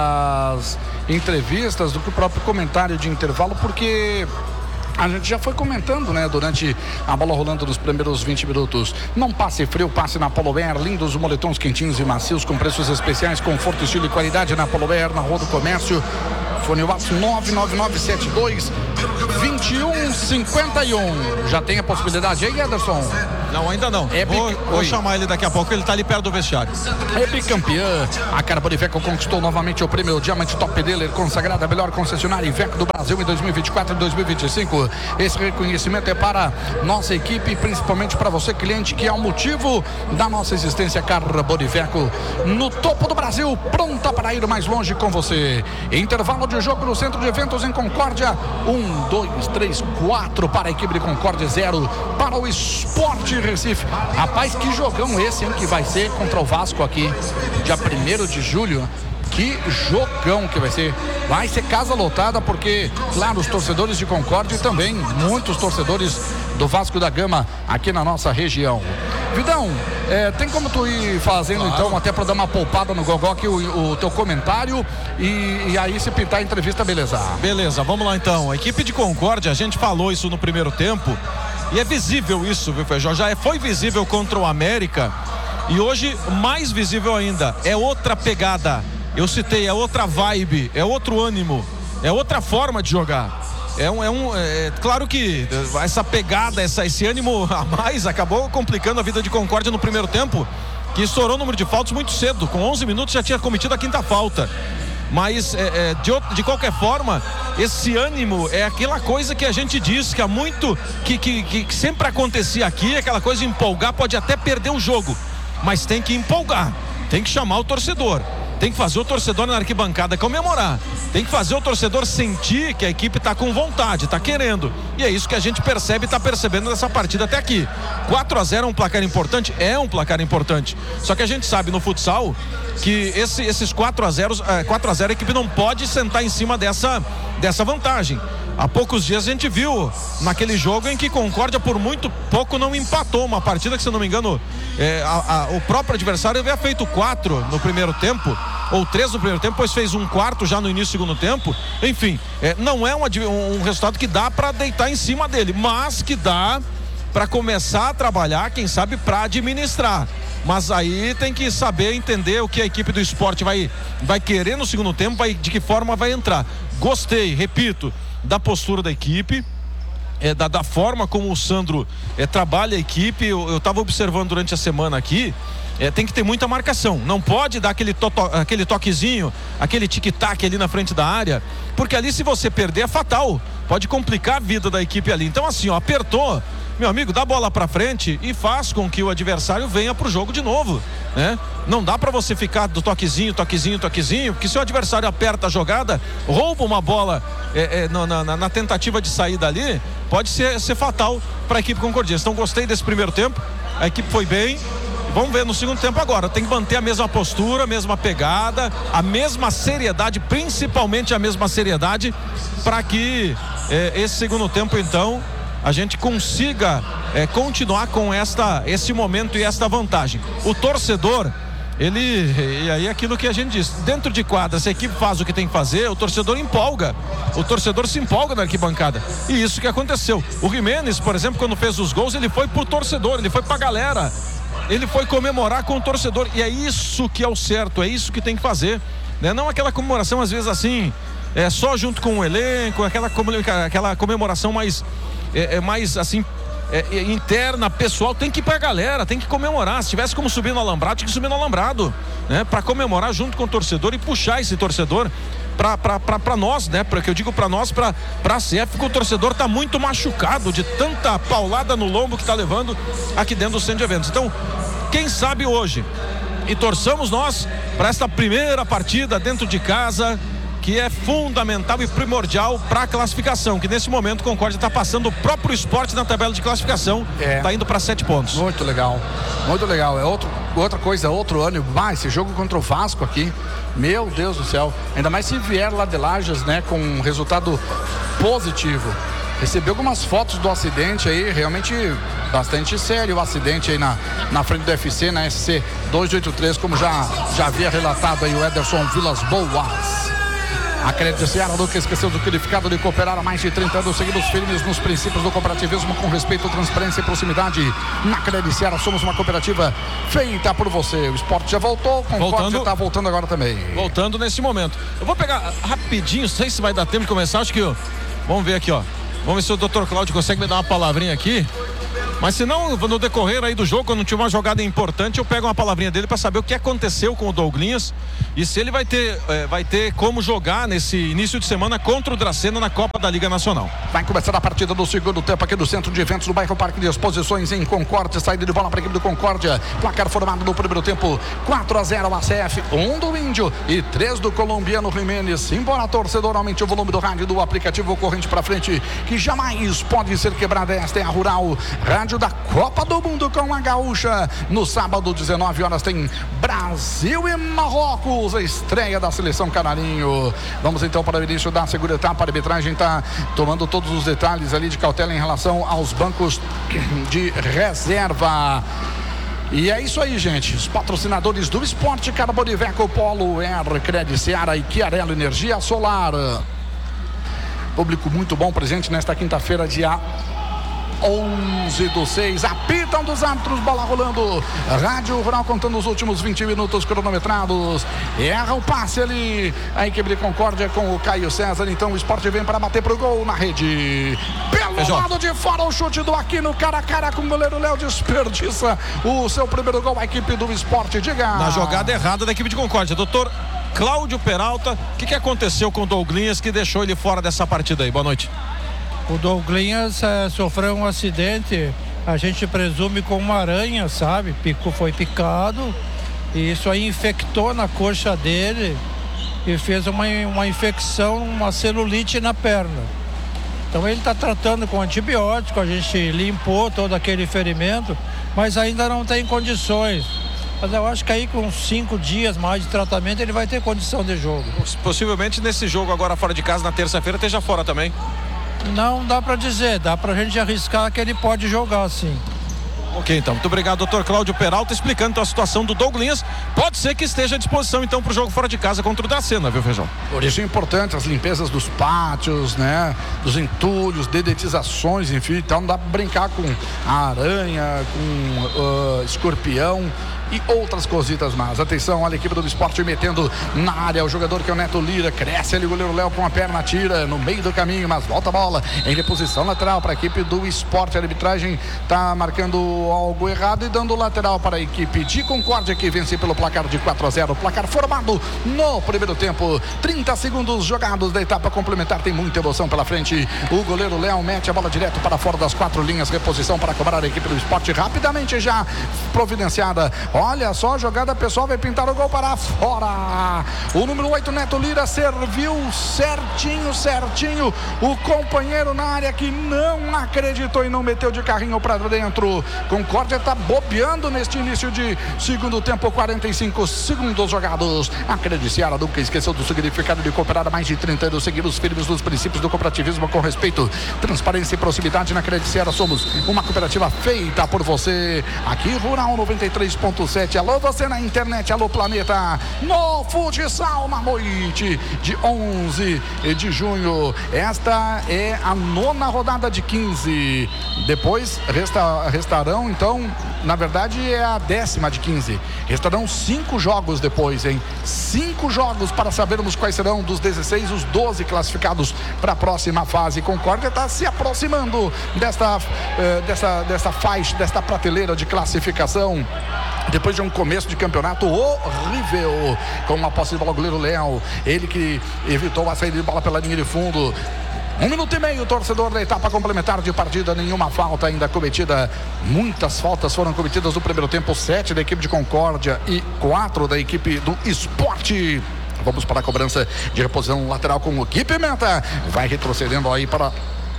estas entrevistas do que o próprio comentário de intervalo, porque a gente já foi comentando, né, durante a bola rolando nos primeiros vinte minutos. Não passe frio, passe na Polo Air. Lindos moletons quentinhos e macios com preços especiais, conforto, estilo e qualidade na Polo Air, na Rua do Comércio. Fone WhatsApp nove nove nove sete dois dois um cinco um. Já tem a possibilidade aí, Ederson? Não, ainda não. É vou, bic... vou chamar ele daqui a pouco, ele tá ali perto do vestiário. É bicampeã. A Carbone Iveco conquistou novamente o prêmio Diamante Top Dealer, consagrada a melhor concessionária Iveco do Brasil em dois mil e vinte e quatro e dois mil e vinte e cinco. Esse reconhecimento é para nossa equipe, principalmente para você, cliente, que é o motivo da nossa existência. Carbone Iveco no topo do Brasil, pronta para ir mais longe com você. Intervalo de jogo no Centro de Eventos em Concórdia. Um, dois, três, quatro para a equipe de Concórdia, zero para o Sport Recife. Rapaz, que jogão esse, hein, que vai ser contra o Vasco aqui, dia primeiro de julho. Que jogão que vai ser. Vai ser casa lotada, porque, claro, os torcedores de Concórdia e também muitos torcedores do Vasco da Gama aqui na nossa região. Vidão, é, tem como tu ir fazendo, claro, então, até para dar uma poupada no Gogó aqui o, o teu comentário e, e aí se pintar a entrevista, beleza? Beleza, vamos lá então. A equipe de Concórdia, a gente falou isso no primeiro tempo e é visível isso, viu, Feijó? Já foi visível contra o América e hoje mais visível ainda. É outra pegada. Eu citei, é outra vibe, é outro ânimo, é outra forma de jogar. É um, é um é, claro que essa pegada, essa, esse ânimo a mais acabou complicando a vida de Concórdia no primeiro tempo, que estourou o número de faltas muito cedo. Com onze minutos já tinha cometido a quinta falta. Mas é, é, de, de qualquer forma, esse ânimo é aquela coisa que a gente diz que há muito que, que, que sempre acontecia aqui, aquela coisa de empolgar, pode até perder o jogo, mas tem que empolgar, tem que chamar o torcedor. Tem que fazer o torcedor na arquibancada comemorar. Tem que fazer o torcedor sentir que a equipe está com vontade, está querendo. E é isso que a gente percebe e está percebendo nessa partida até aqui. quatro a zero é um placar importante? É um placar importante. Só que a gente sabe no futsal que esse, esses quatro a zero, quatro a zero a equipe não pode sentar em cima dessa, dessa vantagem. Há poucos dias a gente viu naquele jogo em que Concórdia por muito pouco não empatou uma partida que, se não me engano, é, a, a, o próprio adversário havia feito quatro no primeiro tempo, ou três no primeiro tempo, pois fez um quarto já no início do segundo tempo. Enfim, é, não é um, um resultado que dá para deitar em cima dele, mas que dá para começar a trabalhar, quem sabe, para administrar. Mas aí tem que saber entender o que a equipe do esporte vai, vai querer no segundo tempo, vai, de que forma vai entrar. Gostei, repito, da postura da equipe, é, da, da forma como o Sandro é, trabalha a equipe. Eu estava observando durante a semana aqui, é, tem que ter muita marcação, não pode dar aquele, to aquele toquezinho, aquele tic-tac ali na frente da área, porque ali, se você perder, é fatal, pode complicar a vida da equipe ali. Então, assim, ó, apertou, meu amigo, dá a bola pra frente e faz com que o adversário venha pro jogo de novo, né? Não dá pra você ficar do toquezinho, toquezinho, toquezinho, porque se o adversário aperta a jogada, rouba uma bola é, é, na, na, na tentativa de sair dali, pode ser, ser fatal pra equipe concordiense. Então, gostei desse primeiro tempo, a equipe foi bem. Vamos ver no segundo tempo agora. Tem que manter a mesma postura, a mesma pegada, a mesma seriedade, principalmente a mesma seriedade, para que é, esse segundo tempo, então, a gente consiga é, continuar com esta, esse momento e esta vantagem. O torcedor, ele, e aí aquilo que a gente diz, dentro de quadra, se a equipe faz o que tem que fazer, o torcedor empolga, o torcedor se empolga na arquibancada, e isso que aconteceu. O Jimenez, por exemplo, quando fez os gols, ele foi pro torcedor, ele foi pra galera, ele foi comemorar com o torcedor, e é isso que é o certo, é isso que tem que fazer, né? Não aquela comemoração às vezes assim, é só junto com o elenco, aquela, aquela comemoração mais É, é mais assim, é, é, interna, pessoal. Tem que ir pra galera, tem que comemorar. Se tivesse como subir no alambrado, tinha que subir no alambrado, né? Pra comemorar junto com o torcedor e puxar esse torcedor para nós, né? Porque eu digo para nós, para a C F, que o torcedor tá muito machucado de tanta paulada no lombo que tá levando aqui dentro do centro de eventos. Então, quem sabe hoje, e torçamos nós para esta primeira partida dentro de casa, que é fundamental e primordial para a classificação, que nesse momento o Concórdia está passando o próprio Sport na tabela de classificação, está é. indo para sete pontos. Muito legal, muito legal. É outro, outra coisa, outro ano, vai, esse jogo contra o Vasco aqui, meu Deus do céu, ainda mais se vier lá de Lages, né, com um resultado positivo. Recebi algumas fotos do acidente aí, realmente bastante sério o acidente aí na, na frente do F C, na S C duzentos e oitenta e três, como já, já havia relatado aí o Ederson Vilas Boas. A Crédito Seara nunca esqueceu do qualificado de cooperar há mais de trinta anos, seguindo firmes nos princípios do cooperativismo com respeito, transparência e proximidade. Na Crédito Seara somos uma cooperativa feita por você. O esporte já voltou, o Concórdia está voltando agora também. Voltando nesse momento. Eu vou pegar rapidinho, não sei se vai dar tempo de começar, acho que eu... Vamos ver aqui, ó. Vamos ver se o doutor Cláudio consegue me dar uma palavrinha aqui. Mas se não, no decorrer aí do jogo, quando tiver uma jogada importante, eu pego uma palavrinha dele para saber o que aconteceu com o Douglinhas e se ele vai ter, é, vai ter como jogar nesse início de semana contra o Dracena na Copa da Liga Nacional. Vai começar a partida do segundo tempo aqui do Centro de Eventos do bairro Parque de Exposições em Concórdia. Saída de bola para a equipe do Concórdia. Placar formado no primeiro tempo, quatro a zero a C F, um do Índio e três do colombiano Jimenez. Embora torcedor aumente o volume do rádio do aplicativo corrente para frente, que jamais pode ser quebrada. Esta é a Rural Rádio da Copa do Mundo com a Gaúcha. No sábado, dezenove horas, tem Brasil e Marrocos, a estreia da seleção canarinho. Vamos então para o início da segunda etapa. A arbitragem está tomando todos os detalhes ali de cautela em relação aos bancos de reserva. E é isso aí, gente. Os patrocinadores do esporte: Carboniveco, Polo, R, Cred Seara e Chiarello Energia Solar. Público muito bom presente nesta quinta-feira, dia onze do seis, apitam dos árbitros, bola rolando, Rádio Rural contando os últimos vinte minutos cronometrados, erra o passe ali, a equipe de Concórdia com o Caio César. Então o esporte vem para bater pro gol na rede, pelo Feijão. lado de fora, o chute do Aquino, cara a cara com o goleiro Léo, desperdiça o seu primeiro gol, a equipe do esporte. Diga. Na jogada errada da equipe de Concórdia, doutor Cláudio Peralta, o que, que aconteceu com o Douglinhas que deixou ele fora dessa partida aí? Boa noite. O Douglinhas é, sofreu um acidente, a gente presume com uma aranha, sabe? Pico, foi picado e isso aí infectou na coxa dele e fez uma, uma infecção, uma celulite na perna. Então ele está tratando com antibiótico, a gente limpou todo aquele ferimento, mas ainda não tem condições. Mas eu acho que aí com cinco dias mais de tratamento ele vai ter condição de jogo. Possivelmente nesse jogo agora fora de casa na terça-feira esteja fora também. Não dá pra dizer, dá pra gente arriscar que ele pode jogar sim. Ok, então, muito obrigado, doutor Cláudio Peralta, explicando então a situação do Douglinhas. Pode ser que esteja à disposição então pro jogo fora de casa contra o Dracena, viu, Feijão? Por isso é importante as limpezas dos pátios, né? Dos entulhos, dedetizações, enfim, então não dá pra brincar com a aranha, com uh, escorpião e outras cositas mais. Atenção, olha a equipe do esporte metendo na área o jogador que é o Neto Lira, cresce ali o goleiro Léo com a perna, tira no meio do caminho, mas volta a bola em reposição lateral para a equipe do esporte. A arbitragem está marcando algo errado e dando lateral para a equipe de Concórdia, que vence pelo placar de quatro a zero, placar formado no primeiro tempo. Trinta segundos jogados da etapa complementar, tem muita emoção pela frente. O goleiro Léo mete a bola direto para fora das quatro linhas, reposição para cobrar a equipe do esporte, rapidamente já providenciada. Olha só a jogada, pessoal, vai pintar o gol para fora. O número oito, Neto Lira, serviu certinho, certinho. O companheiro na área que não acreditou e não meteu de carrinho para dentro. Concórdia está bobeando neste início de segundo tempo, quarenta e cinco segundos jogados. A Crediciara nunca esqueceu do significado de cooperar há mais de trinta anos, seguir os firmes dos princípios do cooperativismo com respeito, transparência e proximidade. Na Crediciara somos uma cooperativa feita por você. Aqui Rural noventa e três ponto sete. Alô você na internet, alô planeta, no futsal na noite de onze de junho. Esta é a nona rodada de quinze. Depois resta, restarão então na verdade é a décima de quinze. Restarão cinco jogos depois, hein? Cinco jogos para sabermos quais serão dos dezesseis os doze classificados para a próxima fase. Concórdia está se aproximando desta, eh, desta, desta faixa, desta prateleira de classificação. Depois de um começo de campeonato horrível, com uma posse de bola, o goleiro Léo, ele que evitou a saída de bola pela linha de fundo. Um minuto e meio, torcedor da etapa complementar de partida, nenhuma falta ainda cometida. Muitas faltas foram cometidas no primeiro tempo, sete da equipe de Concórdia e quatro da equipe do Esporte. Vamos para a cobrança de reposição lateral com o Gui Pimenta. Vai retrocedendo aí para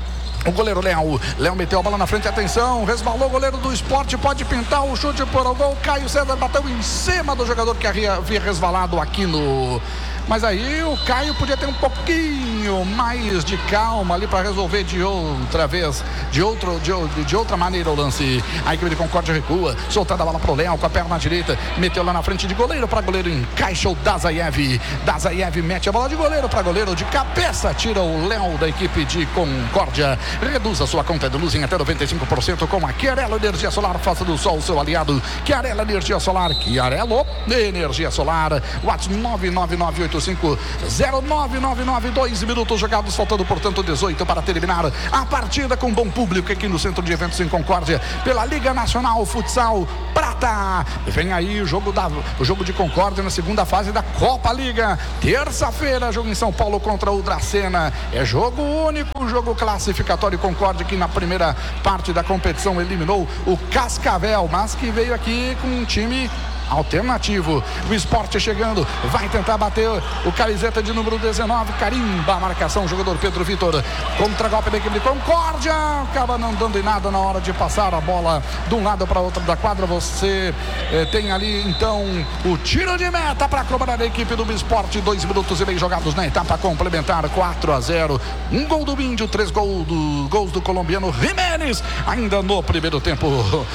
o goleiro Léo. Léo meteu a bola na frente, atenção, resbalou o goleiro do Esporte, pode pintar o chute por o gol. Caio César bateu em cima do jogador que havia, havia resvalado aqui no... Mas aí o Caio podia ter um pouquinho mais de calma ali para resolver de outra vez, de, outro, de, de outra maneira o lance. A equipe de Concórdia recua, soltando a bola pro Léo com a perna direita, meteu lá na frente de goleiro para goleiro, encaixa o Dazayev. Dazayev mete a bola de goleiro para goleiro, de cabeça tira o Léo da equipe de Concórdia. Reduz a sua conta de luz em até noventa e cinco por cento com a Chiarello Energia Solar. Faça do sol o seu aliado. Chiarello Energia Solar. Chiarello Energia Solar. WhatsApp nove nove nove oito cinco zero nove nove nove. Dois minutos jogados, faltando portanto dezoito para terminar a partida com bom público aqui no Centro de Eventos em Concórdia pela Liga Nacional Futsal Prata. Vem aí o jogo, da, o jogo de Concórdia na segunda fase da Copa Liga. Terça-feira, jogo em São Paulo contra o Dracena. É jogo único, jogo classificatório. Concórdia que na primeira parte da competição eliminou o Cascavel, mas que veio aqui com um time alternativo. O Esporte chegando, vai tentar bater o camiseta de número dezenove, carimba a marcação, o jogador Pedro Vitor, contra-golpe da equipe de Concórdia, acaba não dando em nada na hora de passar a bola de um lado para outro da quadra. Você eh, tem ali então o tiro de meta para cobrar a equipe do Esporte. Dois minutos e meio jogados na etapa complementar, quatro a zero, um gol do Índio, três gols do, gols do colombiano Jiménez ainda no primeiro tempo.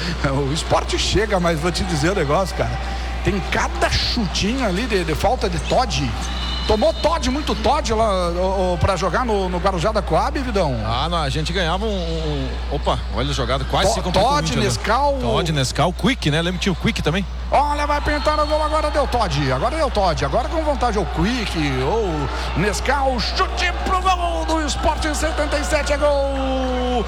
O Esporte chega, mas vou te dizer o negócio, cara, tem cada chutinho ali de, de falta de Todd. Tomou Todd, muito Todd lá para jogar no, no Guarujá da Coab, Vidão. Ah, não, a gente ganhava um, um... Opa, olha a jogada, quase to, se completou. Todd, Nescau. Todd, Nescau, Quick, né? Lembra que tinha o Quick também? Olha, vai pintar o gol, agora deu Todd, agora deu Todd, agora com vontade ou Quick, ou Nescau, chute pro gol do Esporte em setenta e sete, é gol,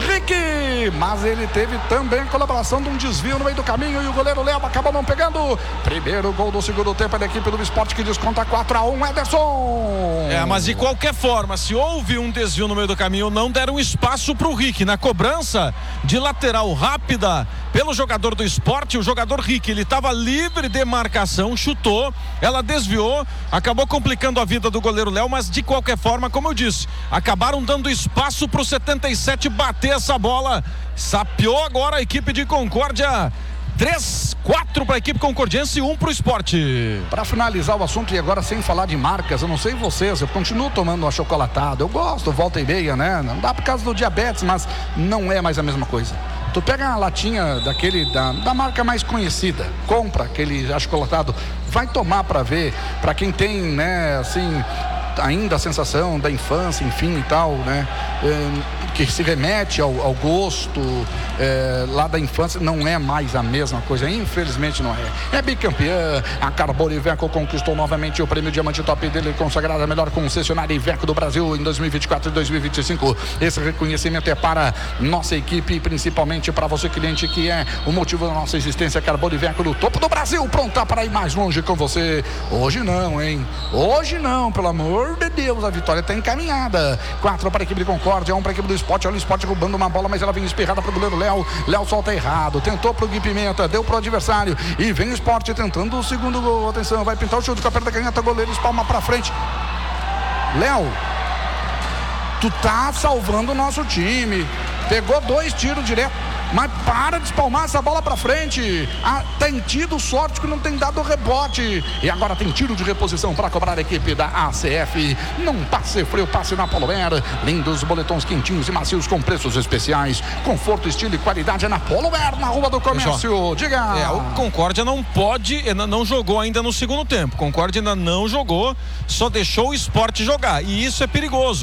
Rick, mas ele teve também a colaboração de um desvio no meio do caminho e o goleiro Léo acabou não pegando. Primeiro gol do segundo tempo é da equipe do Esporte que desconta quatro a um, Ederson. É, mas de qualquer forma, se houve um desvio no meio do caminho, não deram espaço pro Rick, na cobrança de lateral rápida pelo jogador do Esporte, o jogador Rick, ele estava livre de marcação, chutou, ela desviou, acabou complicando a vida do goleiro Léo, mas de qualquer forma, como eu disse, acabaram dando espaço para o setenta e sete bater essa bola. Sapeou agora a equipe de Concórdia. três, quatro para a equipe concordiense e um para o Esporte. Para finalizar o assunto, e agora sem falar de marcas, eu não sei vocês, eu continuo tomando uma chocolatada, eu gosto, volta e meia, né? Não dá por causa do diabetes, mas não é mais a mesma coisa. Tu pega uma latinha daquele, da, da marca mais conhecida, compra aquele achocolatado, vai tomar para ver, para quem tem, né, assim, ainda a sensação da infância, enfim e tal, né, é, que se remete ao, ao gosto é, lá da infância, não é mais a mesma coisa, infelizmente não é. É bicampeã, a Carbone Iveco conquistou novamente o prêmio Diamante Top dele, consagrada a melhor concessionária Iveco do Brasil em dois mil e vinte e quatro e dois mil e vinte e cinco. Esse reconhecimento é para nossa equipe e principalmente para você, cliente, que é o motivo da nossa existência. Carbone Iveco no topo do Brasil, pronta para ir mais longe com você. Hoje não, hein? Hoje não, pelo amor de Deus, a vitória está encaminhada. Quatro para a equipe de Concórdia, um para a equipe do Esporte. Olha o Esporte roubando uma bola, mas ela vem espirrada para o goleiro Léo. Léo solta errado, tentou para o Gui Pimenta, deu para o adversário e vem o Esporte tentando o segundo gol. Atenção, vai pintar o chute com a perna da canhota, goleiro espalma para frente. Léo, tu tá salvando o nosso time, pegou dois tiros direto, mas para de espalmar essa bola pra frente. Ah, tem tido sorte que não tem dado rebote. E agora tem tiro de reposição para cobrar a equipe da A C F. Não passe frio, passe na Polomer. Lindos boletons quentinhos e macios com preços especiais. Conforto, estilo e qualidade é na Polomer, na Rua do Comércio. Diga. É, o Concórdia não pode, não jogou ainda no segundo tempo. Concórdia ainda não jogou, só deixou o Esporte jogar. E isso é perigoso.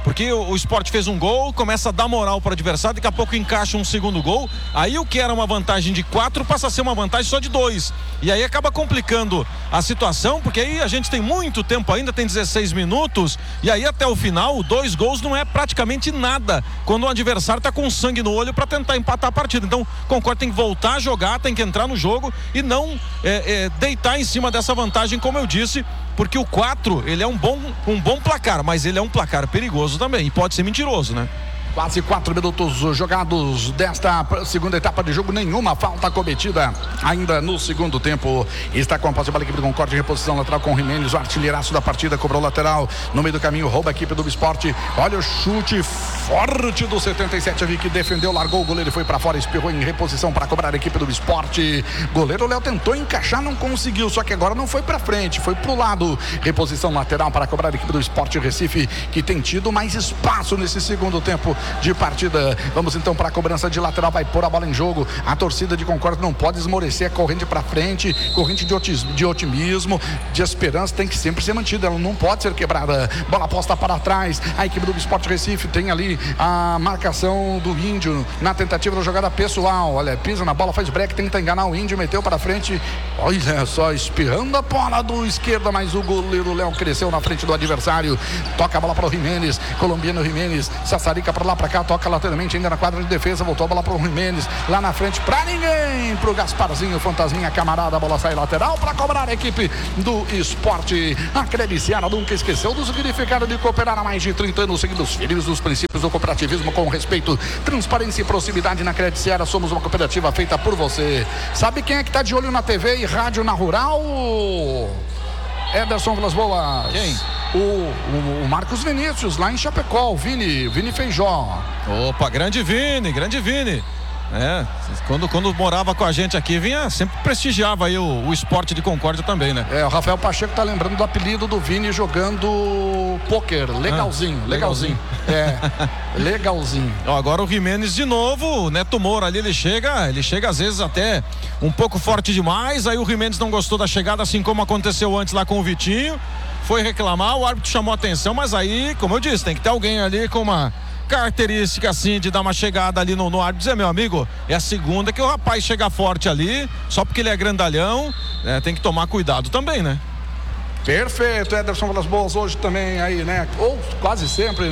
Porque o, o Sport fez um gol, começa a dar moral para o adversário, daqui a pouco encaixa um segundo gol, aí o que era uma vantagem de quatro passa a ser uma vantagem só de dois. E aí acaba complicando a situação, porque aí a gente tem muito tempo ainda, tem dezesseis minutos, e aí até o final, dois gols não é praticamente nada, quando o adversário está com sangue no olho para tentar empatar a partida. Então, Concórdia tem que voltar a jogar, tem que entrar no jogo e não é, é, deitar em cima dessa vantagem, como eu disse, porque o quatro, ele é um bom, um bom placar, mas ele é um placar perigoso também, e pode ser mentiroso, né? Quase quatro minutos jogados desta segunda etapa de jogo, nenhuma falta cometida ainda no segundo tempo. Está com a posse da equipe do Concórdia, reposição lateral com o Jimenez, o artilheiraço da partida, cobrou lateral no meio do caminho, rouba a equipe do Sport. Olha o chute forte do setenta e sete, a que defendeu, largou o goleiro e foi para fora, espirrou em reposição para cobrar a equipe do Sport. Goleiro Léo tentou encaixar, não conseguiu, só que agora não foi para frente, foi para o lado. Reposição lateral para cobrar a equipe do Sport Recife, que tem tido mais espaço nesse segundo tempo de partida. Vamos então para a cobrança de lateral, vai pôr a bola em jogo. A torcida de Concórdia não pode esmorecer, a corrente para frente, corrente de otimismo, de otimismo, de esperança tem que sempre ser mantida, ela não pode ser quebrada. Bola posta para trás, a equipe do Sport Recife tem ali a marcação do Índio na tentativa da jogada pessoal. Olha, pisa na bola, faz break, tenta enganar o Índio, meteu para frente, olha só, espirrando a bola do esquerda, mas o goleiro Léo cresceu na frente do adversário, toca a bola para o Jimenez, colombiano Jimenez, Sassarica para lá para cá, toca lateralmente ainda na quadra de defesa, voltou a bola para o Jimenez, lá na frente para ninguém, para o Gasparzinho, fantasminha camarada, a bola sai lateral para cobrar a equipe do Esporte. A Crediciara nunca esqueceu dos verificados de cooperar há mais de trinta anos, seguindo os filhos dos princípios do cooperativismo com respeito, transparência e proximidade. Na Crediciara somos uma cooperativa feita por você. Sabe quem é que está de olho na T V e rádio na Rural? Ederson Vilas Boas. Quem? O, o, o Marcos Vinícius, lá em Chapecó, o Vini, Vini Feijó. Opa, grande Vini, grande Vini. É, quando, quando morava com a gente aqui, vinha, sempre prestigiava aí o, o Esporte de Concórdia também, né? É, o Rafael Pacheco tá lembrando do apelido do Vini jogando pôquer, legalzinho, ah, legalzinho. legalzinho. É, legalzinho. Ó, agora o Jimenez de novo, o Neto Moura ali, ele chega, ele chega às vezes até um pouco forte demais, aí o Jimenez não gostou da chegada, assim como aconteceu antes lá com o Vitinho, foi reclamar, o árbitro chamou a atenção, mas aí, como eu disse, tem que ter alguém ali com uma característica assim de dar uma chegada ali no, no árbitro, dizer, meu amigo, é a segunda que o rapaz chega forte ali, só porque ele é grandalhão, né, tem que tomar cuidado também, né? Perfeito, Ederson Vilas Boas hoje também aí, né? Ou quase sempre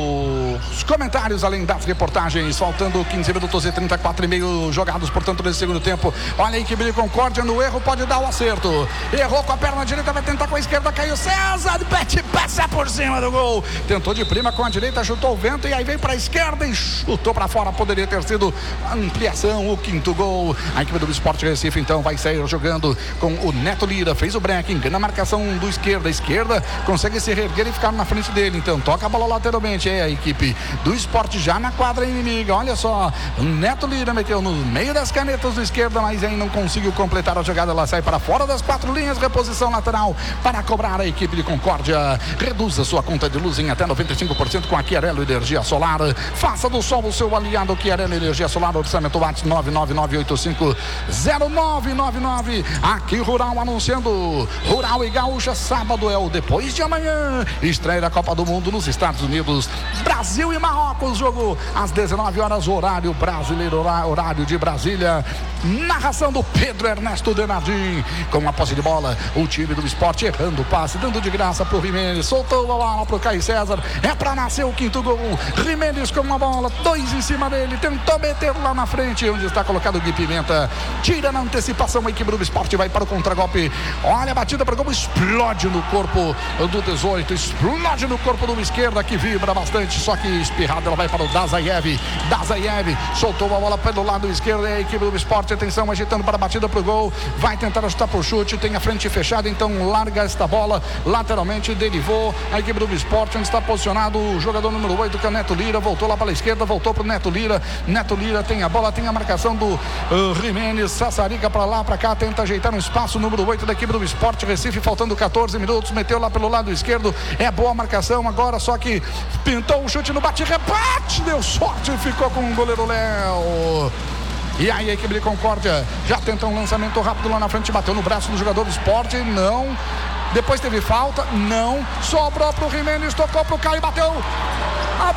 nos comentários, além das reportagens, faltando quinze minutos e trinta e quatro e meio jogados, portanto, nesse segundo tempo. Olha aí que brilho Concórdia no erro, pode dar o acerto. Errou com a perna direita, vai tentar com a esquerda, caiu César, Pet passa por cima do gol. Tentou de prima com a direita, chutou o vento e aí veio para a esquerda e chutou para fora. Poderia ter sido ampliação, o quinto gol. A equipe do Sport Recife então vai sair jogando com o Neto Lira, fez o break, engana a marcação do esquerda, a esquerda consegue se reerguer e ficar na frente dele, então toca a bola lateralmente, é a equipe do Esporte já na quadra inimiga, olha só, Neto Lira meteu no meio das canetas do esquerda, mas aí não conseguiu completar a jogada, ela sai para fora das quatro linhas, reposição lateral para cobrar a equipe de Concórdia. Reduza sua conta de luz em até noventa e cinco por cento com a Chiarello Energia Solar, faça do sol o seu aliado. Chiarello Energia Solar, orçamento WhatsApp nove nove nove oito cinco zero nove nove nove. Aqui Rural anunciando Rural e Gaúcha. Sábado é o depois de amanhã, estreia da Copa do Mundo nos Estados Unidos, Brasil e Marrocos, jogo às dezenove horas, horário brasileiro, horário de Brasília. Narração do Pedro Ernesto Denardim, com a posse de bola, o time do Esporte errando o passe, dando de graça pro Jimenez, soltou a bola pro Caio César, é pra nascer o quinto gol. Jimenez com uma bola, dois em cima dele, tentou meter lá na frente, onde está colocado o Gui Pimenta, tira na antecipação, a equipe do Esporte vai para o contragolpe. Olha a batida para o gol, explode no corpo do dezoito, explode no corpo do esquerda, que vibra bastante, só que espirrada, ela vai para o Dazayev, Dazayev soltou a bola pelo lado esquerdo, é a equipe do Esporte, atenção, agitando para a batida para o gol, vai tentar ajustar para o chute, tem a frente fechada, então larga esta bola lateralmente, derivou a equipe do Esporte, onde está posicionado o jogador número oito, que é o Neto Lira, voltou lá para a esquerda, voltou para o Neto Lira, Neto Lira tem a bola, tem a marcação do uh, Jimenez, Sassarica para lá, para cá, tenta ajeitar no espaço, número oito da equipe do Esporte Recife, faltando quatorze minutos, meteu lá pelo lado esquerdo, é boa a marcação agora, só que pintou o chute no bate-rebate, deu sorte e ficou com o goleiro Léo. E aí a equipe de Concórdia já tenta um lançamento rápido lá na frente, bateu no braço do jogador do Esporte, não. Depois teve falta, não. Sobrou pro Jimenez, tocou pro Caio, bateu.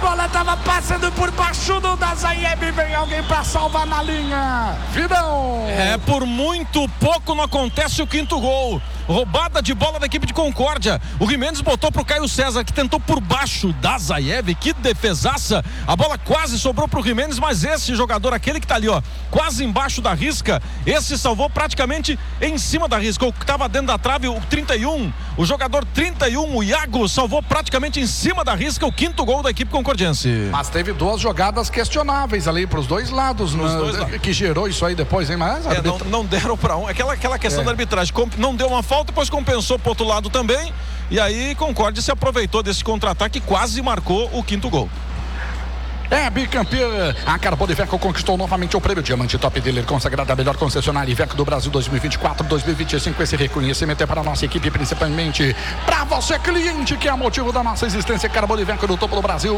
bola tava passando por baixo do Dazaiev, vem alguém pra salvar na linha. Vidão. É, por muito pouco não acontece o quinto gol. Roubada de bola da equipe de Concórdia. O Jimenez botou pro Caio César, que tentou por baixo da Zaiev. Que defesaça. A bola quase sobrou pro Jimenez, mas esse jogador, aquele que tá ali, ó, quase embaixo da risca, esse salvou praticamente em cima da risca. O que tava dentro da trave, o trinta e um, o jogador trinta e um, o Iago, salvou praticamente em cima da risca o quinto gol da equipe concordiense. Mas teve duas jogadas questionáveis ali pros dois lados, Pros né, dois lados. que gerou isso aí depois, hein? Mas É, não, não deram pra um. Aquela, aquela questão É. da arbitragem. Não deu uma falta, depois compensou pro outro lado também. E aí Concórdia se aproveitou desse contra-ataque e quase marcou o quinto gol. É bicampeã. A Carbone Iveco conquistou novamente o prêmio Diamante Top Dealer, consagrada a melhor concessionária Iveco do Brasil dois mil e vinte e quatro, dois mil e vinte e cinco. Esse reconhecimento é para a nossa equipe, principalmente para você, cliente, que é motivo da nossa existência. Carbone Iveco do topo do Brasil,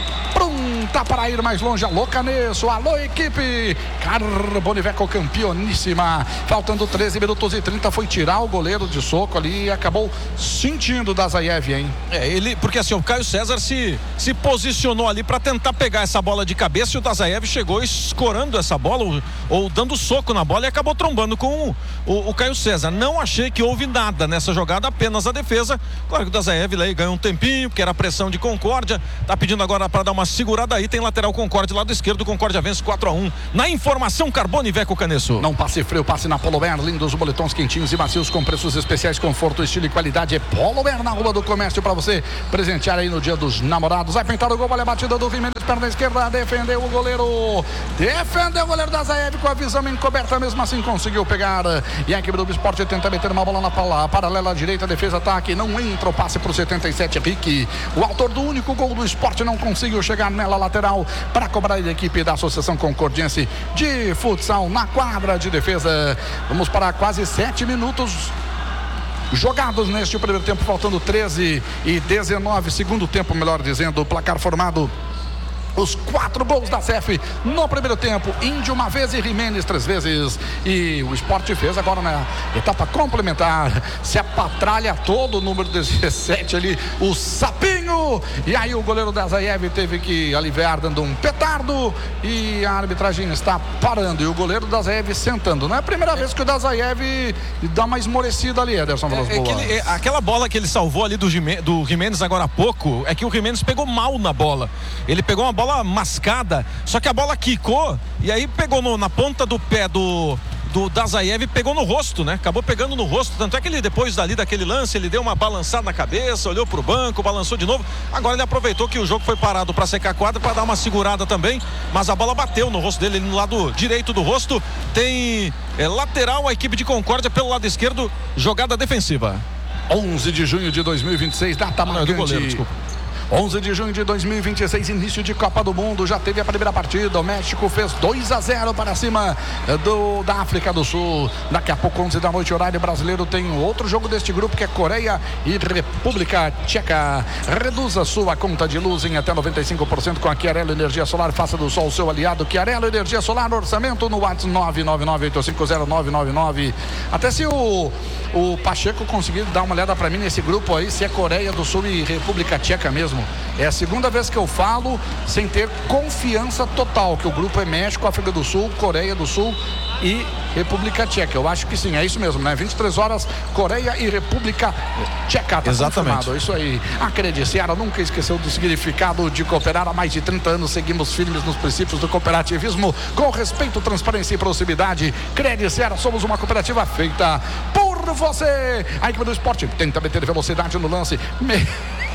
pronta para ir mais longe. Alô, Canesso, alô, equipe. Carbone Iveco campeoníssima. Faltando treze minutos e trinta, foi tirar o goleiro de soco ali e acabou sentindo da Zaiev, hein? É, ele, porque assim, o Caio César se, se posicionou ali para tentar pegar essa bola de cabeça e o Dazaiev chegou escorando essa bola ou, ou dando soco na bola e acabou trombando com o, o, o Caio César. Não achei que houve nada nessa jogada, apenas a defesa. Claro que o Dazaiev aí ganhou um tempinho, porque era a pressão de Concórdia, tá pedindo agora para dar uma segurada aí, tem lateral Concórdia, lado esquerdo, Concórdia vence quatro a um. Na informação, Carbone Iveco Canesso. Não passe frio, passe na Polo Bear, lindos boletons quentinhos e macios com preços especiais, conforto, estilo e qualidade. É Polo Bear na Rua do Comércio para você presentear aí no Dia dos Namorados. Vai pintar o gol, olha a batida do Jimenez, perna esquerda, defendeu o goleiro, defendeu o goleiro da Zaiev com a visão encoberta, mesmo assim conseguiu pegar. E a equipe do Esporte tenta meter uma bola na pala, paralela à direita, defesa, ataque, não entra o passe pro setenta e sete, Rick, o autor do único gol do Esporte, não conseguiu chegar nela lateral para cobrar a equipe da Associação Concordiense de futsal na quadra de defesa. Vamos para quase sete minutos jogados neste primeiro tempo, faltando treze e dezenove, segundo tempo, melhor dizendo, o placar formado. Os quatro gols da C F no primeiro tempo. Índio uma vez e Jimenez três vezes. E o Esporte fez agora na etapa complementar. Se apatralha todo o número dezessete ali, o Sapinho. E aí o goleiro da Zaiev teve que aliviar dando um petardo. E a arbitragem está parando. E o goleiro da Zaiev sentando. Não é a primeira é. vez que o da Zaiev dá uma esmorecida ali, Ederson. É, é que ele, é, aquela bola que ele salvou ali do, Jime, do Jimenez agora há pouco, é que o Jimenez pegou mal na bola. Ele pegou uma bola bola mascada, só que a bola quicou e aí pegou no, na ponta do pé do do Dazaiev, pegou no rosto, né? Acabou pegando no rosto, tanto é que ele depois dali daquele lance, ele deu uma balançada na cabeça, olhou pro banco, balançou de novo. Agora ele aproveitou que o jogo foi parado para secar a quadra, para dar uma segurada também, mas a bola bateu no rosto dele, no lado direito do rosto. Tem é, lateral a equipe de Concórdia pelo lado esquerdo, jogada defensiva. onze de junho de dois mil e vinte e seis, data marcante. Não, é do goleiro, desculpa. onze de junho de dois mil e vinte e seis, início de Copa do Mundo, já teve a primeira partida, o México fez dois a zero para cima do, da África do Sul. Daqui a pouco, onze da noite, horário brasileiro, tem outro jogo deste grupo, que é Coreia e República Tcheca. Reduza sua conta de luz em até noventa e cinco por cento com a Chiarello Energia Solar, faça do sol seu aliado. Chiarello Energia Solar, orçamento no WhatsApp nove nove nove oito cinco zero nove nove nove. Até se o, o Pacheco conseguir dar uma olhada para mim nesse grupo aí, se é Coreia do Sul e República Tcheca mesmo. É a segunda vez que eu falo sem ter confiança total, que o grupo é México, África do Sul, Coreia do Sul e República Tcheca. Eu acho que sim, é isso mesmo, né? vinte e três horas, Coreia e República Tcheca. Tá exatamente. Confirmado, isso aí. A Crediciara nunca esqueceu do significado de cooperar. Há mais de trinta anos seguimos firmes nos princípios do cooperativismo, com respeito, transparência e proximidade. Crediciara, somos uma cooperativa feita por você. A equipe do Esporte tenta meter velocidade no lance. Me...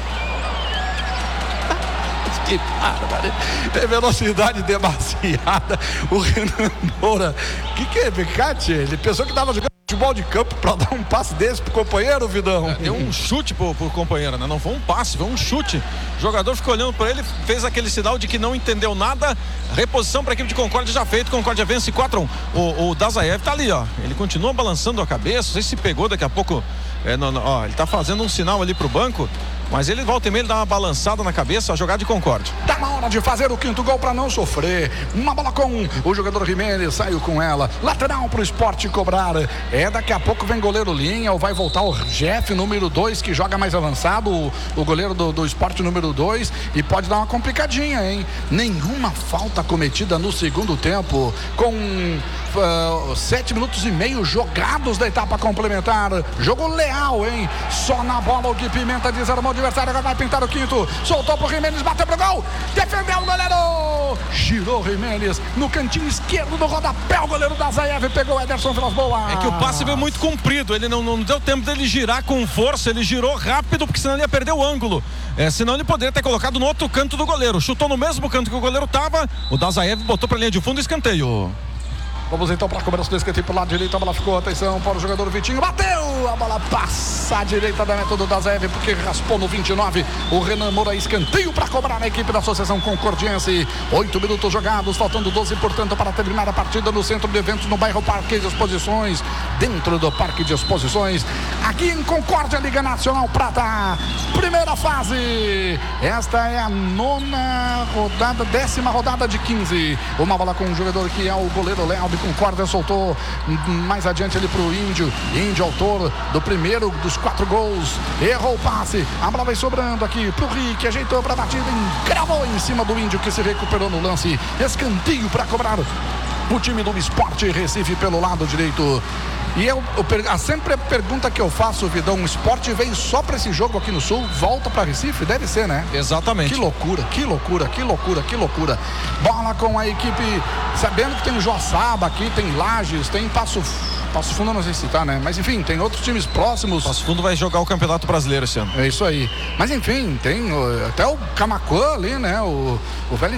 Que bárbaro, tem velocidade demasiada. O Renan Moura, que que é, Becate? Ele pensou que estava jogando futebol de campo para dar um passe desse pro companheiro, Vidão. É, deu um chute pro, pro companheiro, né? Não foi um passe, foi um chute. O jogador ficou olhando para ele, fez aquele sinal de que não entendeu nada. Reposição para a equipe de Concórdia já feito. Concórdia vence quatro a um. O, o Dazaiev tá ali, ó. Ele continua balançando a cabeça. Não sei se pegou daqui a pouco. É, não, não, ó, ele tá fazendo um sinal ali pro banco. Mas ele volta e meia, ele dá uma balançada na cabeça, a jogada de Concórdia. Tá na hora de fazer o quinto gol para não sofrer. Uma bola com o jogador Jimenez, saiu com ela. Lateral pro Sport cobrar. É, daqui a pouco vem goleiro linha, ou vai voltar o Jeff, número dois, que joga mais avançado, o, o goleiro do, do Sport número dois, e pode dar uma complicadinha, hein? Nenhuma falta cometida no segundo tempo, com uh, sete minutos e meio jogados da etapa complementar. Jogo leal, hein? Só na bola o Gui Pimenta desarmou o adversário, agora vai pintar o quinto. Soltou pro Jimenez, bateu pro gol. Defendeu o goleiro. Girou Jimenez no cantinho esquerdo do rodapé. O goleiro da Zaev pegou o Ederson Vilas Boas. É que o passe veio muito comprido. Ele não, não deu tempo dele girar com força. Ele girou rápido, porque senão ele ia perder o ângulo. É, senão ele poderia ter colocado no outro canto do goleiro. Chutou no mesmo canto que o goleiro tava. O Dazaev botou pra linha de fundo e escanteio. Vamos então para a cobrança do escanteio pro lado direito. A bola ficou, atenção para o jogador Vitinho. Bateu! A bola passa à direita da meta do Dazaev, porque raspou no vinte e nove. O Renan Moura, escanteio para cobrar a equipe da Associação Concordiense. Oito minutos jogados, faltando doze, portanto, para terminar a partida no centro de eventos, no bairro Parque de Exposições. Dentro do Parque de Exposições, aqui em Concórdia, Liga Nacional Prata. Primeira fase. Esta é a nona rodada, décima rodada de quinze. Uma bola com um jogador que é o goleiro Léo de Concórdia, soltou mais adiante ali pro Índio. Índio, autor do primeiro dos quatro gols, errou o passe. A bola vai sobrando aqui pro Rick, ajeitou pra batida, encravou em cima do Índio, que se recuperou no lance. Escanteio para cobrar o time do Sport Recife pelo lado direito. E eu, eu, a sempre a pergunta que eu faço, Vidão, o Sport veio só para esse jogo aqui no Sul, volta para Recife? Deve ser, né? Exatamente. Que loucura, que loucura, que loucura, que loucura. Bola com a equipe, sabendo que tem Joaçaba aqui, tem Lages, tem Passo Passo Fundo, não sei se tá, né? Mas enfim, tem outros times próximos. Passo Fundo vai jogar o Campeonato Brasileiro esse ano. É isso aí. Mas enfim, tem até o Camaquã ali, né? O, o velho